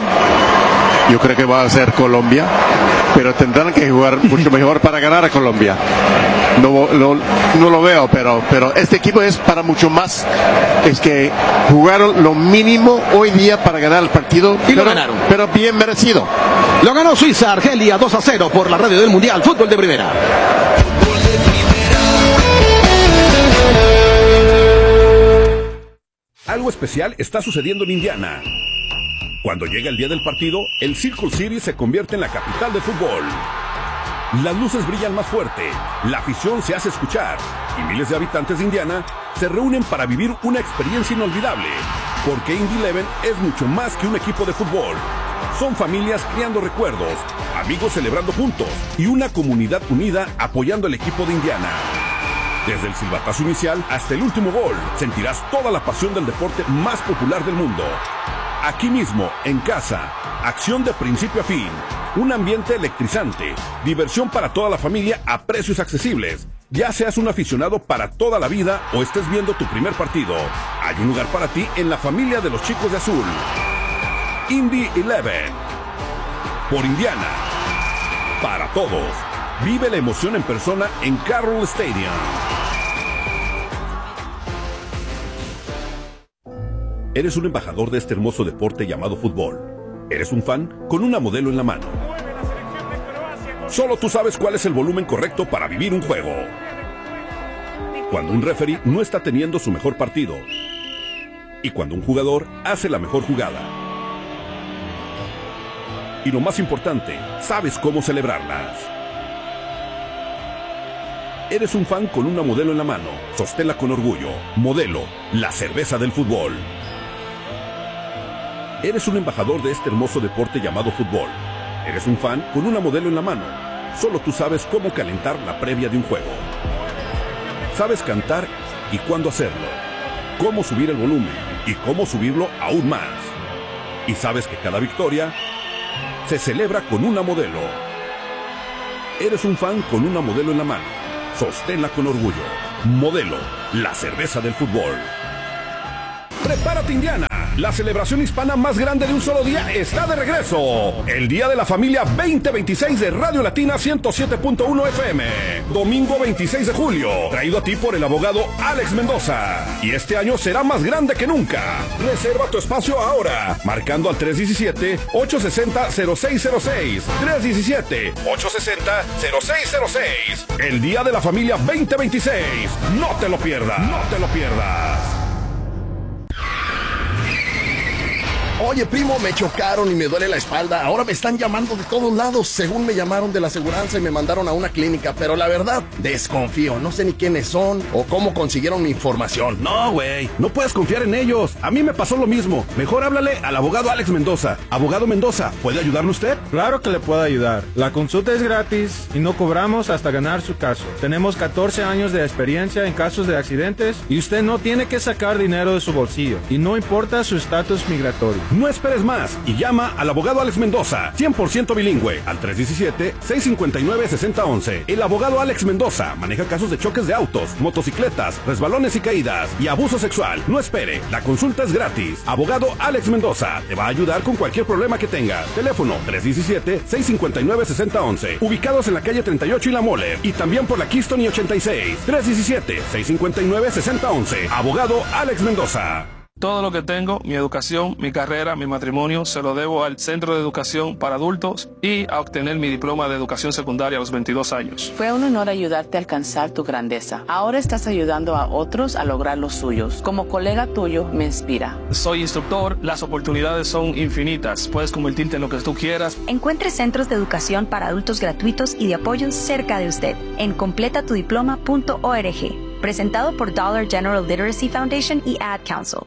Yo creo que va a ser Colombia, pero tendrán que jugar mucho mejor para ganar a Colombia. No, no, no lo veo, pero, pero este equipo es para mucho más. Es que jugaron lo mínimo hoy día para ganar el partido. Y pero, lo ganaron. Pero bien merecido. Lo ganó Suiza, Argelia dos a cero por la radio del Mundial. Fútbol de primera. Algo especial está sucediendo en Indiana. Cuando llega el día del partido, el Circle City se convierte en la capital del fútbol. Las luces brillan más fuerte, la afición se hace escuchar y miles de habitantes de Indiana se reúnen para vivir una experiencia inolvidable. Porque Indy Eleven es mucho más que un equipo de fútbol. Son familias creando recuerdos, amigos celebrando juntos y una comunidad unida apoyando al equipo de Indiana. Desde el silbatazo inicial hasta el último gol, sentirás toda la pasión del deporte más popular del mundo. Aquí mismo, en casa, acción de principio a fin, un ambiente electrizante, diversión para toda la familia a precios accesibles. Ya seas un aficionado para toda la vida o estés viendo tu primer partido, hay un lugar para ti en la familia de los chicos de azul. Indy Eleven. Por Indiana. Para todos. Vive la emoción en persona en Carroll Stadium. Eres un embajador de este hermoso deporte llamado fútbol. Eres un fan con una modelo en la mano. Solo tú sabes cuál es el volumen correcto para vivir un juego. Cuando un referee no está teniendo su mejor partido. Y cuando un jugador hace la mejor jugada. Y lo más importante, sabes cómo celebrarlas. Eres un fan con una modelo en la mano. Sosténla con orgullo. Modelo, la cerveza del fútbol. Eres un embajador de este hermoso deporte llamado fútbol. Eres un fan con una modelo en la mano. Solo tú sabes cómo calentar la previa de un juego. Sabes cantar y cuándo hacerlo. Cómo subir el volumen y cómo subirlo aún más. Y sabes que cada victoria se celebra con una modelo. Eres un fan con una modelo en la mano. Sosténla con orgullo. Modelo, la cerveza del fútbol. ¡Prepárate, Indiana! La celebración hispana más grande de un solo día está de regreso. El Día de la Familia veinte veintiséis de Radio Latina ciento siete punto uno F M. Domingo veintiséis de julio. Traído a ti por el abogado Alex Mendoza. Y este año será más grande que nunca. Reserva tu espacio ahora. Marcando al tres uno siete, ocho seis cero, cero seis cero seis. tres uno siete, ocho seis cero, cero seis cero seis. El Día de la Familia veinte veintiséis. No te lo pierdas. No te lo pierdas. Oye, primo, me chocaron y me duele la espalda. Ahora me están llamando de todos lados. Según me llamaron de la aseguranza y me mandaron a una clínica. Pero la verdad, desconfío. No sé ni quiénes son o cómo consiguieron mi información. No, güey. No puedes confiar en ellos. A mí me pasó lo mismo. Mejor háblale al abogado Alex Mendoza. Abogado Mendoza, ¿puede ayudarle usted? Claro que le puedo ayudar. La consulta es gratis y no cobramos hasta ganar su caso. Tenemos catorce años de experiencia en casos de accidentes y usted no tiene que sacar dinero de su bolsillo. Y no importa su estatus migratorio. No esperes más y llama al abogado Alex Mendoza, cien por ciento bilingüe, al tres uno siete, seis cinco nueve, seis cero uno uno. El abogado Alex Mendoza maneja casos de choques de autos, motocicletas, resbalones y caídas y abuso sexual. No espere, la consulta es gratis. Abogado Alex Mendoza te va a ayudar con cualquier problema que tengas. Teléfono tres uno siete, seis cinco nueve, seis cero uno uno. Ubicados en la calle treinta y ocho y La Moller y también por la Keystone y ochenta y seis. tres uno siete, seis cinco nueve, seis cero uno uno. Abogado Alex Mendoza. Todo lo que tengo, mi educación, mi carrera, mi matrimonio, se lo debo al Centro de Educación para Adultos y a obtener mi diploma de educación secundaria a los veintidós años. Fue un honor ayudarte a alcanzar tu grandeza. Ahora estás ayudando a otros a lograr los suyos. Como colega tuyo, me inspira. Soy instructor, las oportunidades son infinitas. Puedes convertirte en lo que tú quieras. Encuentre centros de educación para adultos gratuitos y de apoyo cerca de usted en completa tu diploma punto org. Presentado por Dollar General Literacy Foundation y Ad Council.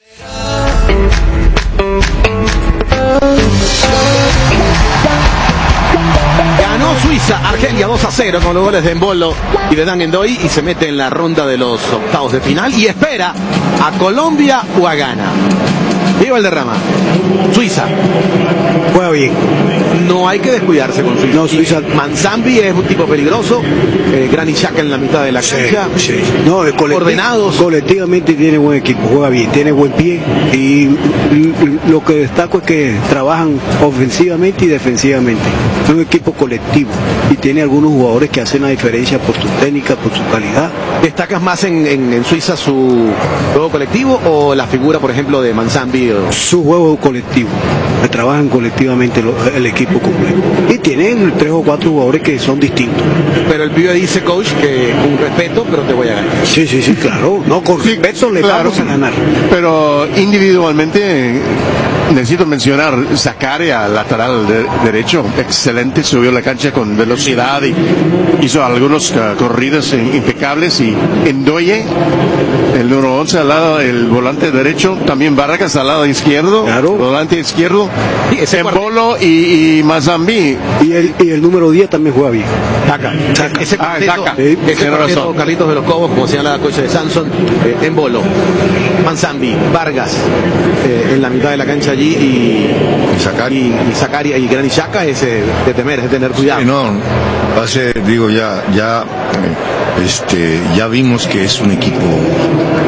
Ganó Suiza, Argelia dos a cero con los goles de Embolo y de Dan Endoy y se mete en la ronda de los octavos de final y espera a Colombia o a Ghana. Viva el derrama. Suiza. Juega bien. No hay que descuidarse con Suiza. No, Suiza. Manzambi es un tipo peligroso. Eh, Granit Xhaka en la mitad de la cancha. Sí, sí. No, es colectivo, ordenados. Colectivamente tiene buen equipo, juega bien, tiene buen pie. Y lo que destaco es que trabajan ofensivamente y defensivamente. Es un equipo colectivo y tiene algunos jugadores que hacen la diferencia por su técnica, por su calidad. ¿Destacas más en, en, en Suiza su juego colectivo o la figura, por ejemplo, de Manzambi? O... Su juego colectivo, que trabajan colectivamente lo, el equipo completo. Y tienen tres o cuatro jugadores que son distintos. Pero el pibe dice, coach, que con respeto, pero te voy a ganar. Sí, sí, sí, claro. No, con sí, respeto le claro, vamos a ganar. Pero individualmente necesito mencionar Zakaria, lateral de, derecho, excelente, subió la cancha con velocidad y hizo algunos uh, corridas impecables. Y Endoye, el número once al lado, el volante derecho, también Vargas al lado izquierdo, claro. Volante izquierdo, Embolo y, y Manzambi. Y el, y el número diez también juega bien. Zaka. Zaka. Ese cuarteto, ah, Zaka. Sí, ese cuarteto, Carlitos de los Cobos, como señala la coche de Samson, eh, Embolo, Manzambi, Vargas, eh, en la mitad de la cancha allí y Zakaria y, y, Zakaria, y Granit Xhaka es eh, de temer, es de tener cuidado. Sí, no, va a ser, digo, ya, ya, este, ya vimos que es un equipo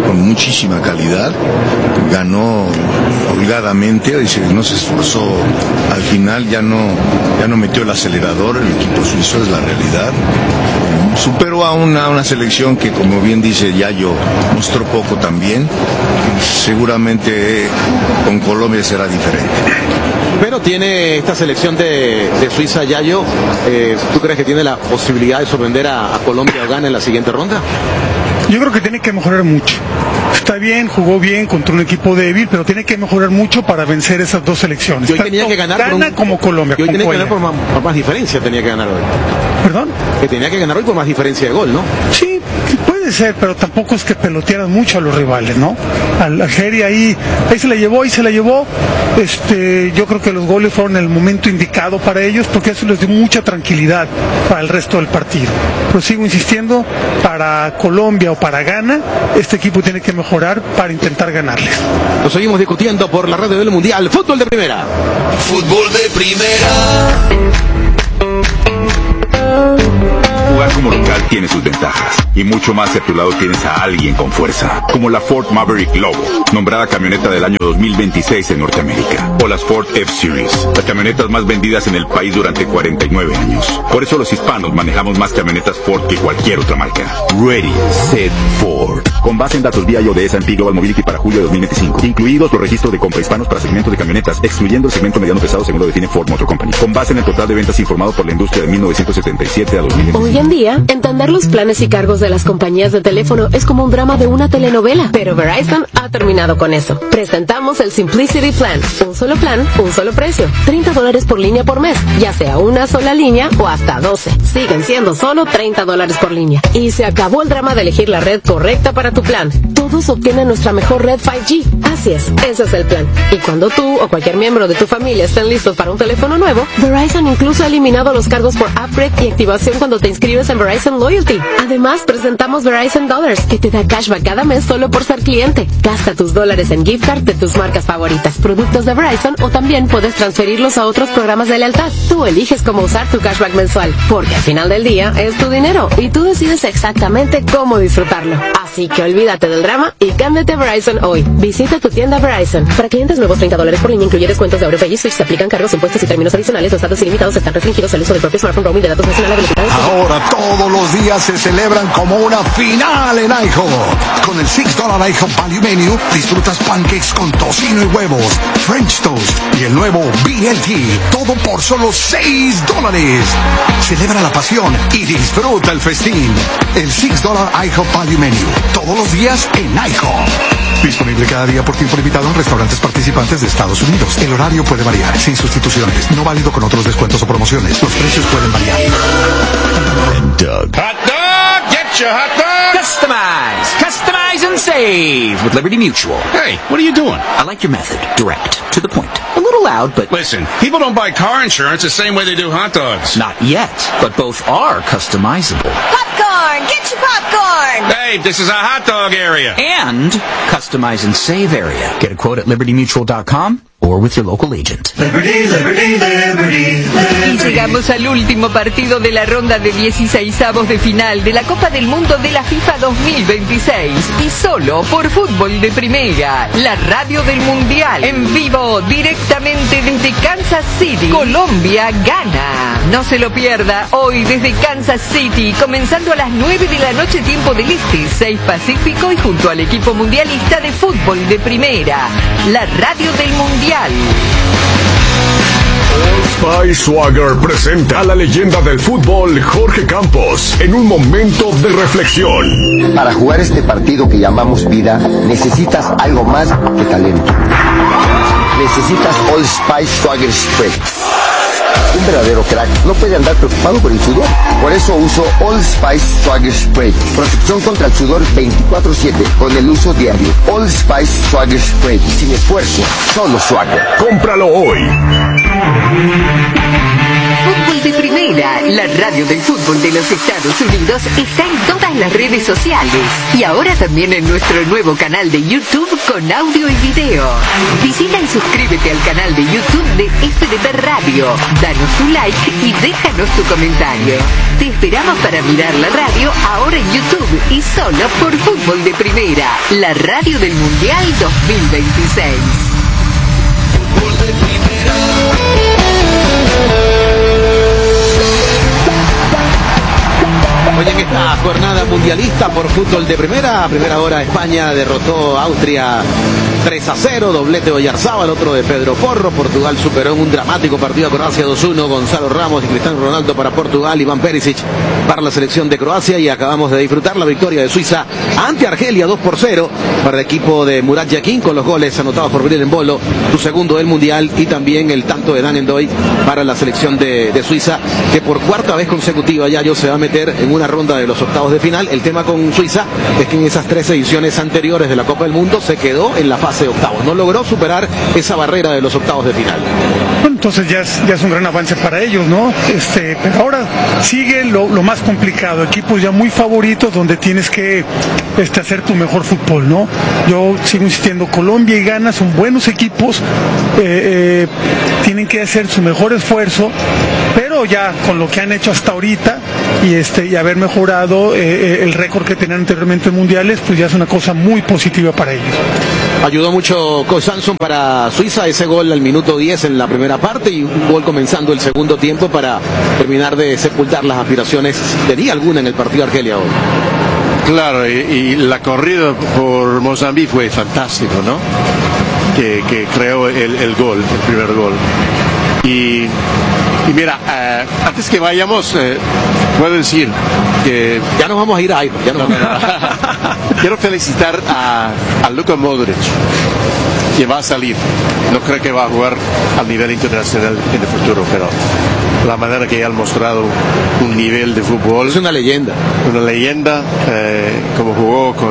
con muchísima calidad, ganó holgadamente, no se esforzó al final, ya no, ya no metió el acelerador, el equipo suizo es la realidad. Superó a una, una selección que, como bien dice Yayo, mostró poco también. Seguramente con Colombia será diferente. Pero tiene esta selección de, de Suiza, Yayo, eh, ¿tú crees que tiene la posibilidad de sorprender a, a Colombia o Ghana en la siguiente ronda? Yo creo que tiene que mejorar mucho. Está bien, jugó bien contra un equipo débil, pero tiene que mejorar mucho para vencer esas dos selecciones. Y hoy tenía que ganar Ghana por un, como Colombia. Y hoy tenía que ganar por más, más, por más diferencia, tenía que ganar hoy. ¿Perdón? Que tenía que ganar hoy por más diferencia de gol, ¿no? Sí, puede ser, pero tampoco es que pelotearan mucho a los rivales, ¿no? Al Algeria ahí, ahí se la llevó, ahí se la llevó. Este, yo creo que los goles fueron el momento indicado para ellos, porque eso les dio mucha tranquilidad para el resto del partido. Pero sigo insistiendo, para Colombia o para Ghana, este equipo tiene que mejorar para intentar ganarles. Lo seguimos discutiendo por la radio del Mundial. Fútbol de primera. Fútbol de primera. Jugar como local tiene sus ventajas, y mucho más si a tu lado tienes a alguien con fuerza, como la Ford Maverick Lobo, nombrada camioneta del año dos mil veintiséis en Norteamérica, o las Ford F-Series, las camionetas más vendidas en el país durante cuarenta y nueve años. Por eso los hispanos manejamos más camionetas Ford que cualquier otra marca. Ready, Set, Ford. Con base en datos vía I O de S and P Global Mobility para julio de dos mil veinticinco, incluidos los registros de compra hispanos para segmentos de camionetas, excluyendo el segmento mediano pesado según lo define Ford Motor Company. Con base en el total de ventas informado por la industria de mil novecientos setenta y siete a dos mil veinticinco. Hoy en día, entender los planes y cargos de las compañías de teléfono es como un drama de una telenovela, pero Verizon ha terminado con eso. Presentamos el Simplicity Plan. Un solo plan, un solo precio. treinta dólares por línea por mes, ya sea una sola línea o hasta doce. Siguen siendo solo treinta dólares por línea. Y se acabó el drama de elegir la red correcta para tu plan. Todos obtienen nuestra mejor red cinco G. Así es, ese es el plan. Y cuando tú o cualquier miembro de tu familia estén listos para un teléfono nuevo, Verizon incluso ha eliminado los cargos por upgrade y activación cuando te inscribes en Verizon Loyalty. Además, presentamos Verizon Dollars, que te da cashback cada mes solo por ser cliente. Gasta tus dólares en gift card de tus marcas favoritas, productos de Verizon, o también puedes transferirlos a otros programas de lealtad. Tú eliges cómo usar tu cashback mensual, porque al final del día es tu dinero y tú decides exactamente cómo disfrutarlo. Así que olvídate del drama y cámbiate a Verizon hoy. Visita tu tienda Verizon. Para clientes nuevos, treinta dólares por línea, incluye descuentos de AutoPay y Switch. Se aplican cargos, impuestos y términos adicionales. Los datos ilimitados están restringidos al uso del propio smartphone. Roaming de datos nacional a velocidad. Ahora todos los días se celebran como una final en IHOP. Con el six dollar IHOP Value Menu disfrutas pancakes con tocino y huevos, French toast y el nuevo B L T. Todo por solo seis dólares. Celebra la pasión y disfruta el festín. El six dollar IHOP Value Menu. Todos los días en IHOP. Disponible cada día por tiempo limitado en restaurantes participantes de Estados Unidos. El horario puede variar, sin sustituciones. No válido con otros descuentos o promociones. Los precios pueden variar. Doug. Hot dog! Get your hot dog! Customize! Customize and save with Liberty Mutual. Hey, what are you doing? I like your method. Direct. To the point. A little loud, but... Listen, people don't buy car insurance the same way they do hot dogs. Not yet, but both are customizable. Popcorn! Get your popcorn! Hey, this is a hot dog area. And customize and save area. Get a quote at liberty mutual dot com or with your local agent. Liberty, Liberty, Liberty, Liberty. Y llegamos al último partido de la ronda de dieciseisavos de final de la Copa del Mundo de la FIFA dos mil veintiséis. Y solo por Fútbol de Primera, la radio del Mundial. En vivo, directamente desde Kansas City, Colombia gana. No se lo pierda, hoy desde Kansas City, comenzando a las nueve de la noche tiempo del Este, seis Pacífico, y junto al equipo mundialista de Fútbol de Primera, la radio del Mundial. Old Spice Swagger presenta a la leyenda del fútbol Jorge Campos en un momento de reflexión. Para jugar este partido que llamamos vida, necesitas algo más que talento. Necesitas Old Spice Swagger Spray. Un verdadero crack no puede andar preocupado por el sudor. Por eso uso Old Spice Swagger Spray. Protección contra el sudor veinticuatro siete con el uso diario. Old Spice Swagger Spray. Sin esfuerzo, solo Swagger. Cómpralo hoy. Fútbol de Primera. Primera, la radio del fútbol de los Estados Unidos, está en todas las redes sociales y ahora también en nuestro nuevo canal de YouTube con audio y video. Visita y suscríbete al canal de YouTube de F D P Radio, danos un like y déjanos tu comentario. Te esperamos para mirar la radio ahora en YouTube y solo por Fútbol de Primera, la radio del Mundial dos mil veintiséis. Fútbol de Primera. Hoy en esta jornada mundialista por Fútbol de Primera, a primera hora España derrotó a Austria tres a cero, doblete de Oyarzábal, otro de Pedro Porro. Portugal superó en un dramático partido a Croacia dos uno, Gonzalo Ramos y Cristiano Ronaldo para Portugal, Iván Perisic para la selección de Croacia, y acabamos de disfrutar la victoria de Suiza ante Argelia dos por cero para el equipo de Murat Yakin, con los goles anotados por Bril Embolo, su segundo del Mundial, y también el tanto de Dan Endoy para la selección de, de Suiza, que por cuarta vez consecutiva ya yo se va a meter en una ronda de los octavos de final. El tema con Suiza es que en esas tres ediciones anteriores de la Copa del Mundo se quedó en la fase de octavos, no logró superar esa barrera de los octavos de final. Entonces ya es, ya es un gran avance para ellos, ¿no? Este, pero ahora sigue lo, lo más complicado, equipos ya muy favoritos donde tienes que este, hacer tu mejor fútbol, ¿no? Yo sigo insistiendo, Colombia y Ghana son buenos equipos, eh, eh, tienen que hacer su mejor esfuerzo, pero ya con lo que han hecho hasta ahorita y este y haber mejorado eh, el récord que tenían anteriormente en mundiales, pues ya es una cosa muy positiva para ellos. Ayudó mucho Coach Samson para Suiza, ese gol al minuto diez en la primera parte y un gol comenzando el segundo tiempo para terminar de sepultar las aspiraciones, tenía alguna en el partido de Argelia hoy. Claro, y, y la corrida por Mozambique fue fantástico, ¿no? Que, que creó el, el gol, el primer gol. Y, y mira, eh, antes que vayamos, eh, puedo decir que... Ya nos vamos a ir a Airo, ya nos vamos a ir a... Quiero felicitar a, a Luka Modric, que va a salir. No creo que va a jugar al nivel internacional en el futuro, pero la manera que ha mostrado un nivel de fútbol... Es una leyenda. Una leyenda, eh, como jugó con,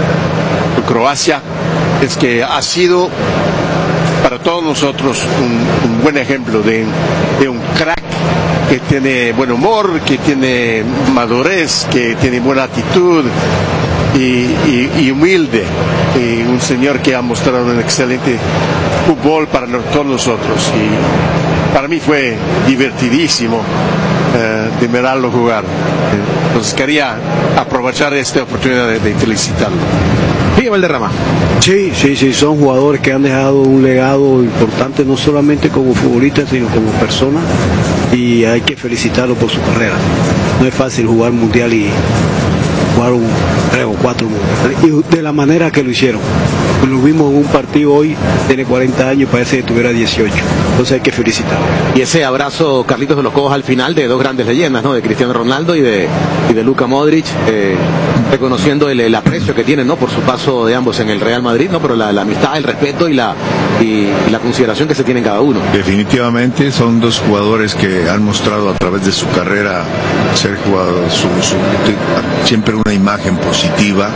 con Croacia, es que ha sido para todos nosotros un, un buen ejemplo de, de un crack que tiene buen humor, que tiene madurez, que tiene buena actitud y, y, y humilde, y un señor que ha mostrado un excelente fútbol para todos nosotros, y para mí fue divertidísimo eh, de mirarlo jugar. Entonces quería aprovechar esta oportunidad de, de felicitarlo. Sí, Valderrama. Sí, sí, sí, son jugadores que han dejado un legado importante, no solamente como futbolistas, sino como personas, y hay que felicitarlos por su carrera. No es fácil jugar mundial y jugar un tres o cuatro mundiales, y de la manera que lo hicieron. Lo vimos en un partido hoy, tiene cuarenta años y parece que tuviera dieciocho. Entonces hay que felicitarlo. Y ese abrazo, Carlitos de los Cobos, al final, de dos grandes leyendas, ¿no? De Cristiano Ronaldo y de, y de Luka Modric, eh, reconociendo el, el aprecio que tienen, ¿no? Por su paso de ambos en el Real Madrid, ¿no? Pero la, la amistad, el respeto y la, y, y la consideración que se tienen cada uno. Definitivamente son dos jugadores que han mostrado a través de su carrera ser jugadores, su, su, siempre una imagen positiva,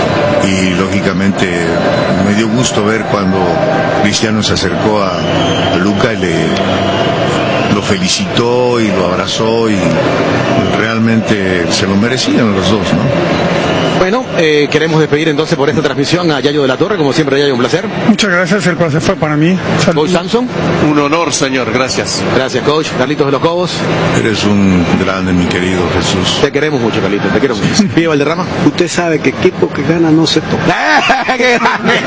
y lógicamente me dio gusto ver cuando Cristiano se acercó a, a Luka y le lo felicitó y lo abrazó, y realmente se lo merecían los dos, ¿no? Bueno, eh, queremos despedir entonces por esta transmisión a Yayo de la Torre. Como siempre, Yayo, un placer. Muchas gracias, el placer fue para mí. Coach Samson. Un honor, señor, gracias. Gracias, Coach. Carlitos de los Cobos. Eres un grande, mi querido Jesús. Te queremos mucho, Carlitos, te quiero mucho. Pío Valderrama. Usted sabe que equipo que gana no se toca. ¡Qué grande!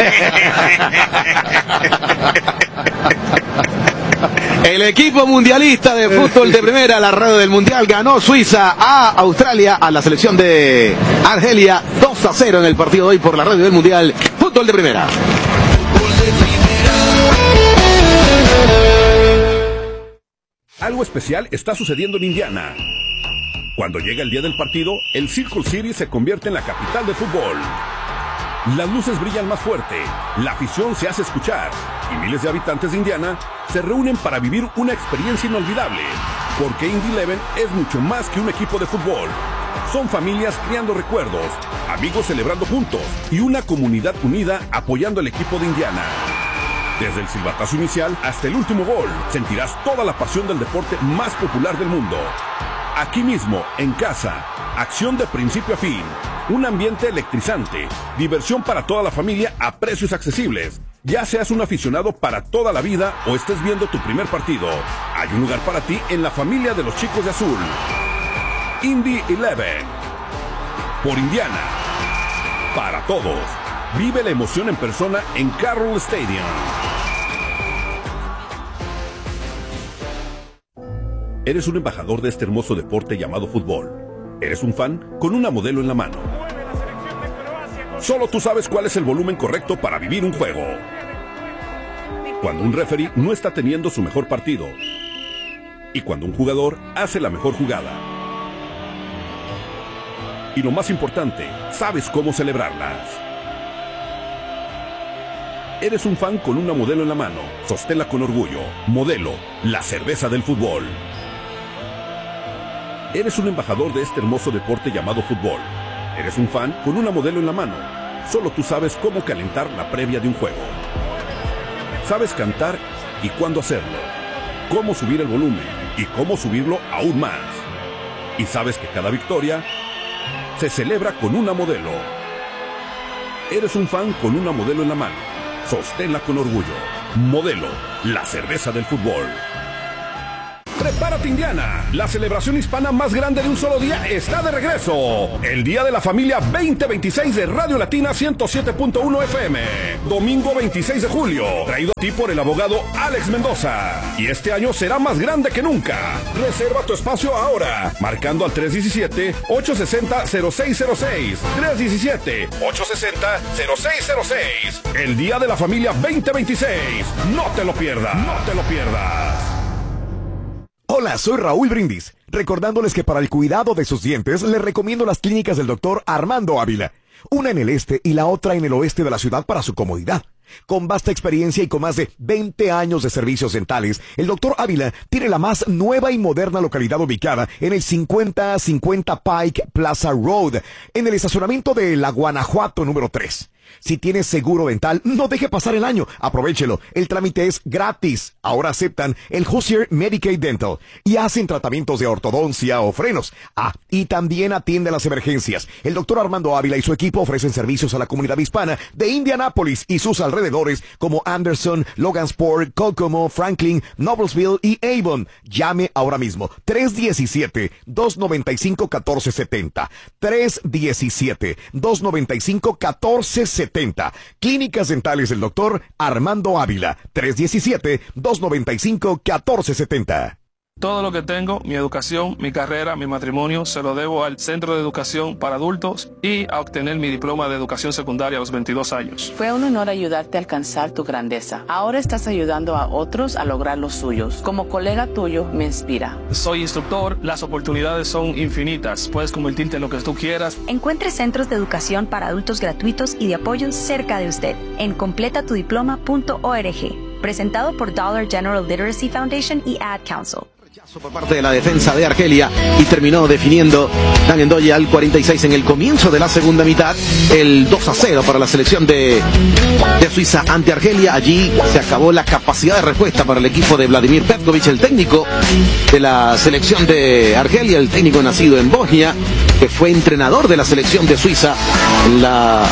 El equipo mundialista de fútbol de primera, la radio del mundial, ganó Suiza a Australia, a la selección de Argelia, dos a cero en el partido de hoy por la radio del mundial, fútbol de primera. Algo especial está sucediendo en Indiana. Cuando llega el día del partido, el Circle City se convierte en la capital del fútbol. Las luces brillan más fuerte, la afición se hace escuchar y miles de habitantes de Indiana se reúnen para vivir una experiencia inolvidable, porque Indy Eleven es mucho más que un equipo de fútbol. Son familias creando recuerdos, amigos celebrando juntos y una comunidad unida apoyando al equipo de Indiana. Desde el silbatazo inicial hasta el último gol, sentirás toda la pasión del deporte más popular del mundo. Aquí mismo, en casa, acción de principio a fin, un ambiente electrizante, diversión para toda la familia a precios accesibles. Ya seas un aficionado para toda la vida o estés viendo tu primer partido, hay un lugar para ti en la familia de los chicos de azul. Indy Eleven, por Indiana, para todos. Vive la emoción en persona en Carroll Stadium. Eres un embajador de este hermoso deporte llamado fútbol. Eres un fan con una modelo en la mano. Solo tú sabes cuál es el volumen correcto para vivir un juego. Cuando un referee no está teniendo su mejor partido. Y cuando un jugador hace la mejor jugada. Y lo más importante, sabes cómo celebrarlas. Eres un fan con una modelo en la mano. Sosténla con orgullo. Modelo, la cerveza del fútbol. Eres un embajador de este hermoso deporte llamado fútbol. Eres un fan con una modelo en la mano. Solo tú sabes cómo calentar la previa de un juego. Sabes cantar y cuándo hacerlo. Cómo subir el volumen y cómo subirlo aún más. Y sabes que cada victoria se celebra con una modelo. Eres un fan con una modelo en la mano. Sosténla con orgullo. Modelo, la cerveza del fútbol. Prepárate, Indiana. La celebración hispana más grande de un solo día está de regreso. El Día de la Familia veinte veintiséis de Radio Latina ciento siete punto uno F M. Domingo veintiséis de julio. Traído a ti por el abogado Alex Mendoza. Y este año será más grande que nunca. Reserva tu espacio ahora. Marcando al tres diecisiete, ocho sesenta, cero seis cero seis. tres diecisiete, ocho sesenta, cero seis cero seis. El Día de la Familia veinte veintiséis. No te lo pierdas. No te lo pierdas. Hola, soy Raúl Brindis, recordándoles que para el cuidado de sus dientes les recomiendo las clínicas del doctor Armando Ávila, una en el este y la otra en el oeste de la ciudad para su comodidad. Con vasta experiencia y con más de veinte años de servicios dentales, el doctor Ávila tiene la más nueva y moderna localidad ubicada en el cincuenta cincuenta Pike Plaza Road, en el estacionamiento de la Guanajuato número tres. Si tienes seguro dental, no deje pasar el año. Aprovéchelo. El trámite es gratis. Ahora aceptan el Hoosier Medicaid Dental y hacen tratamientos de ortodoncia o frenos. Ah, y también atiende las emergencias. El doctor Armando Ávila y su equipo ofrecen servicios a la comunidad hispana de Indianápolis y sus alrededores como Anderson, Logansport, Kokomo, Franklin, Noblesville y Avon. Llame ahora mismo. tres diecisiete, dos noventa y cinco, catorce setenta. tres diecisiete, dos noventa y cinco, catorce setenta. Clínicas dentales del doctor Armando Ávila. tres diecisiete, dos noventa y cinco, catorce setenta. Todo lo que tengo, mi educación, mi carrera, mi matrimonio, se lo debo al Centro de Educación para Adultos y a obtener mi diploma de educación secundaria a los veintidós años. Fue un honor ayudarte a alcanzar tu grandeza. Ahora estás ayudando a otros a lograr los suyos. Como colega tuyo, me inspira. Soy instructor, las oportunidades son infinitas. Puedes convertirte en lo que tú quieras. Encuentre centros de educación para adultos gratuitos y de apoyo cerca de usted en completa tu diploma punto org. Presentado por Dollar General Literacy Foundation y Ad Council. Por parte de la defensa de Argelia y terminó definiendo Dan Endoye al cuarenta y seis en el comienzo de la segunda mitad, el dos a cero para la selección de, de Suiza ante Argelia. Allí se acabó la capacidad de respuesta para el equipo de Vladimir Petkovic, el técnico de la selección de Argelia, el técnico nacido en Bosnia, que fue entrenador de la selección de Suiza en la,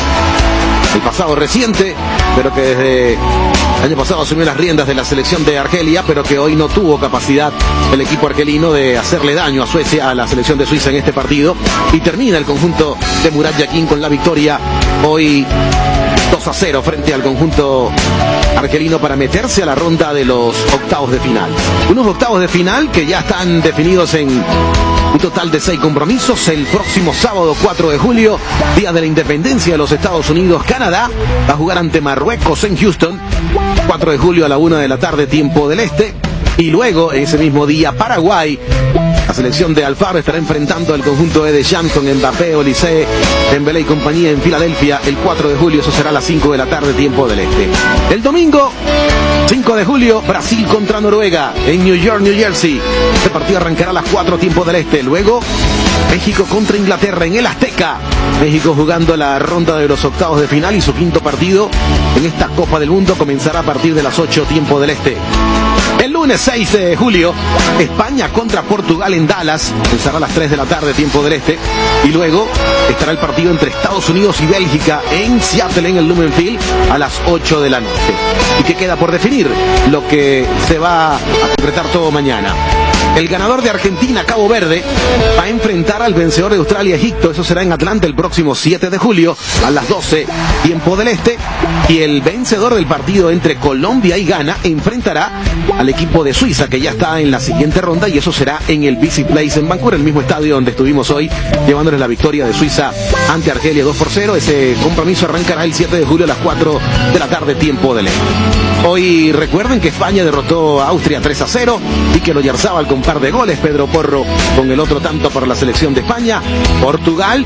el pasado reciente, pero que desde el año pasado asumió las riendas de la selección de Argelia, pero que hoy no tuvo capacidad el equipo argelino de hacerle daño a Suecia, a la selección de Suiza en este partido. Y termina el conjunto de Murat Yakin con la victoria hoy dos a cero frente al conjunto argelino para meterse a la ronda de los octavos de final. Unos octavos de final que ya están definidos en un total de seis compromisos. El próximo sábado cuatro de julio, día de la independencia de los Estados Unidos, Canadá va a jugar ante Marruecos en Houston. cuatro de julio a la una de la tarde, tiempo del este. Y luego, ese mismo día, Paraguay, la selección de Alfaro estará enfrentando al conjunto de Deschamps con Mbappé, Olise, Dembélé y compañía en Filadelfia el cuatro de julio. Eso será a las cinco de la tarde, tiempo del este. El domingo, cinco de julio, Brasil contra Noruega en New York, New Jersey. Este partido arrancará a las cuatro, tiempo del este. Luego, México contra Inglaterra en el Azteca. México jugando la ronda de los octavos de final y su quinto partido en esta Copa del Mundo comenzará a partir de las ocho tiempo del Este. El lunes seis de julio, España contra Portugal en Dallas, comenzará a las tres de la tarde tiempo del Este, y luego estará el partido entre Estados Unidos y Bélgica en Seattle en el Lumen Field a las ocho de la noche. ¿Y qué queda por definir? Lo que se va a concretar todo mañana. El ganador de Argentina-Cabo Verde va a enfrentar al vencedor de Australia-Egipto. Eso será en Atlanta el próximo siete de julio a las doce, tiempo del Este. Y el vencedor del partido entre Colombia y Ghana enfrentará al equipo de Suiza, que ya está en la siguiente ronda, y eso será en el Visit Place en Vancouver, el mismo estadio donde estuvimos hoy, llevándoles la victoria de Suiza ante Argelia dos por cero. Ese compromiso arrancará el siete de julio a las cuatro de la tarde, tiempo del Este. Hoy recuerden que España derrotó a Austria tres a cero y que lo Yarzábal con par de goles, Pedro Porro con el otro tanto para la selección de España. Portugal,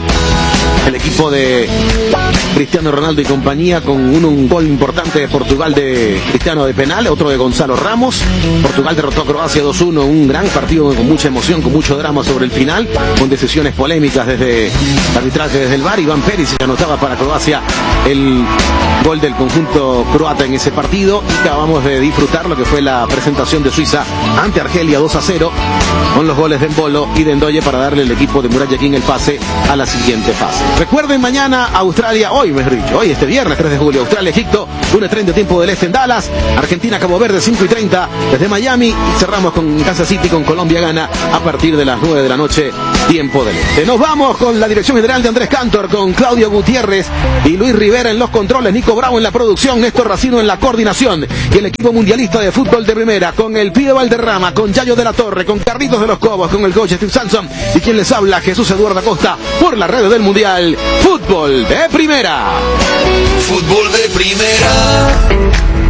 el equipo de Cristiano Ronaldo y compañía, con un, un gol importante de Portugal de Cristiano de penal, otro de Gonzalo Ramos. Portugal derrotó a Croacia dos uno, un gran partido con mucha emoción, con mucho drama sobre el final, con decisiones polémicas desde el arbitraje, desde el V A R. Iván Perisic anotaba para Croacia el gol del conjunto croata en ese partido, y acabamos de disfrutar lo que fue la presentación de Suiza ante Argelia dos a cero, con los goles de Embolo y de Endoye para darle al equipo de Murat Yakin el pase a la siguiente fase. Recuerden, mañana Australia, hoy mejor dicho, hoy este viernes tres de julio, Australia-Egipto, una y treinta tiempo del Este en Dallas, Argentina-Cabo Verde cinco y treinta desde Miami, y cerramos con Kansas City con Colombia-Ghana a partir de las nueve de la noche, tiempo del Este. Nos vamos con la dirección general de Andrés Cantor, con Claudio Gutiérrez y Luis Rivera en los controles, Nico Bravo en la producción, Néstor Racino en la coordinación, y el equipo mundialista de fútbol de primera, con el Pío Valderrama, con Yayo de la Torre, con Carlitos de los Cobos, con el coach Steve Samson, y quien les habla, Jesús Eduardo Acosta, por la radio del Mundial Fútbol de Primera. Fútbol de Primera.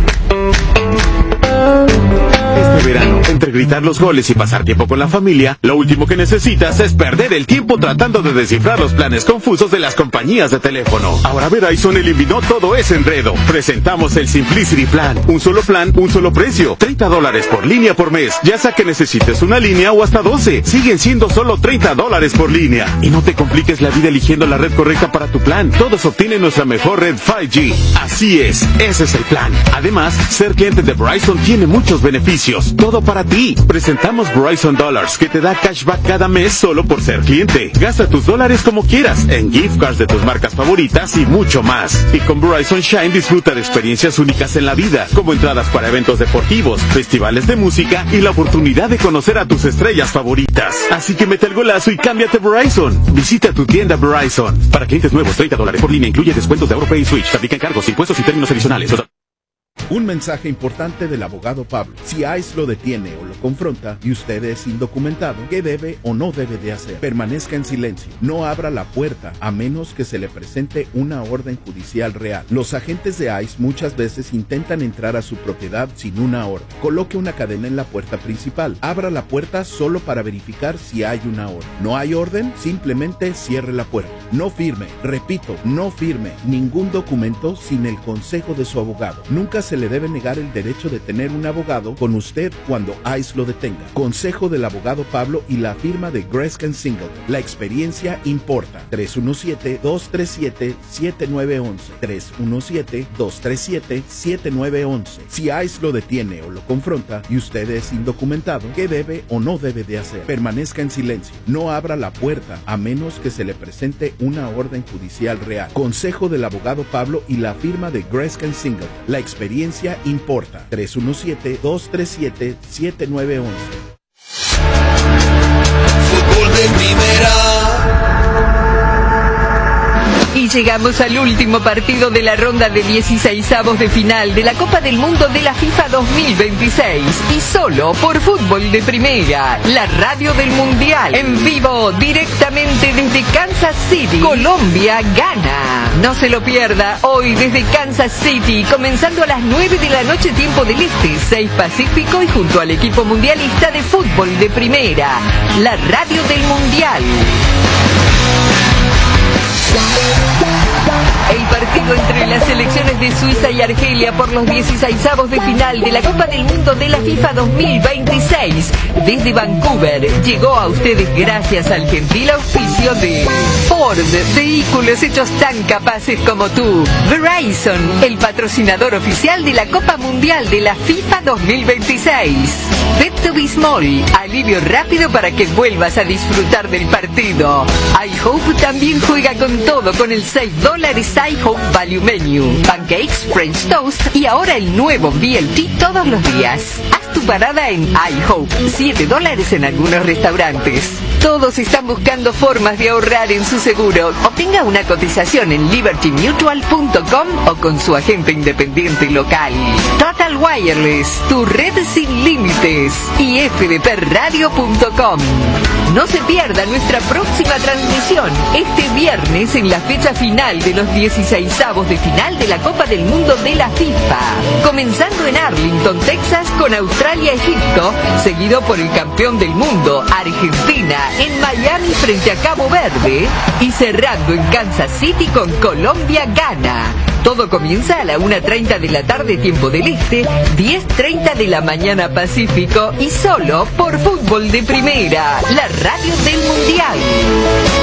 Este verano, entre gritar los goles y pasar tiempo con la familia, lo último que necesitas es perder el tiempo tratando de descifrar los planes confusos de las compañías de teléfono. Ahora Verizon eliminó todo ese enredo. Presentamos el Simplicity Plan. Un solo plan, un solo precio. treinta dólares por línea por mes. Ya sea que necesites una línea o hasta doce. Siguen siendo solo treinta dólares por línea. Y no te compliques la vida eligiendo la red correcta para tu plan. Todos obtienen nuestra mejor red cinco G. Así es, ese es el plan. Además, ser cliente de Verizon tiene muchos beneficios. Todo para ti. Presentamos Verizon Dollars, que te da cashback cada mes solo por ser cliente. Gasta tus dólares como quieras, en gift cards de tus marcas favoritas y mucho más. Y con Verizon Shine disfruta de experiencias únicas en la vida, como entradas para eventos deportivos, festivales de música y la oportunidad de conocer a tus estrellas favoritas. Así que mete el golazo y cámbiate Verizon. Visita tu tienda Verizon. Para clientes nuevos, treinta dólares por línea, incluye descuentos de AuroPay y Switch. Se aplican cargos, impuestos y términos adicionales. Un mensaje importante del abogado Pablo. Si ICE lo detiene o lo confronta y usted es indocumentado, ¿qué debe o no debe de hacer? Permanezca en silencio. No abra la puerta a menos que se le presente una orden judicial real. Los agentes de ICE muchas veces intentan entrar a su propiedad sin una orden. Coloque una cadena en la puerta principal. Abra la puerta solo para verificar si hay una orden. ¿No hay orden? Simplemente cierre la puerta. No firme. Repito, no firme ningún documento sin el consejo de su abogado. Nunca se le debe negar el derecho de tener un abogado con usted cuando ICE lo detenga. Consejo del abogado Pablo y la firma de Grescan Singleton. La experiencia importa. tres uno siete, dos tres siete, siete nueve uno uno. tres uno siete, dos tres siete, siete nueve uno uno. Si ICE lo detiene o lo confronta y usted es indocumentado, ¿qué debe o no debe de hacer? Permanezca en silencio. No abra la puerta a menos que se le presente una orden judicial real. Consejo del abogado Pablo y la firma de Grescan Singleton. La experiencia importa. tres uno siete, dos tres siete, siete nueve uno uno. Fútbol de Primera. Y llegamos al último partido de la ronda de dieciseisavos de final de la Copa del Mundo de la FIFA dos mil veintiséis. Y solo por Fútbol de Primera, la radio del Mundial. En vivo, directamente desde Kansas City, Colombia gana. No se lo pierda, hoy desde Kansas City, comenzando a las nueve de la noche tiempo del Este, seis Pacífico, y junto al equipo mundialista de Fútbol de Primera, la radio del Mundial. Yeah. El partido entre las selecciones de Suiza y Argelia por los dieciseisavos de final de la Copa del Mundo de la FIFA dos mil veintiséis desde Vancouver llegó a ustedes gracias al gentil auspicio de Ford, vehículos hechos tan capaces como tú. Verizon, el patrocinador oficial de la Copa Mundial de la FIFA dos mil veintiséis. Pet to be Small, alivio rápido para que vuelvas a disfrutar del partido. iHope también juega con todo con el seis dólares iHope Value Menu, pancakes, French toast y ahora el nuevo B L T todos los días. Haz tu parada en iHope, siete dólares en algunos restaurantes. Todos están buscando formas de ahorrar en su seguro. Obtenga una cotización en liberty mutual punto com o con su agente independiente local. Total Wireless, tu red sin límites. Y f d p radio punto com. No se pierda nuestra próxima transmisión este viernes en la fecha final de los dieciseisavos de final de la Copa del Mundo de la FIFA. Comenzando en Arlington, Texas, con Australia-Egipto, seguido por el campeón del mundo, Argentina, en Miami frente a Cabo Verde y cerrando en Kansas City con Colombia-Ghana. Todo comienza a la una treinta de la tarde tiempo del Este, diez treinta de la mañana Pacífico y solo por Fútbol de Primera, la radio del Mundial.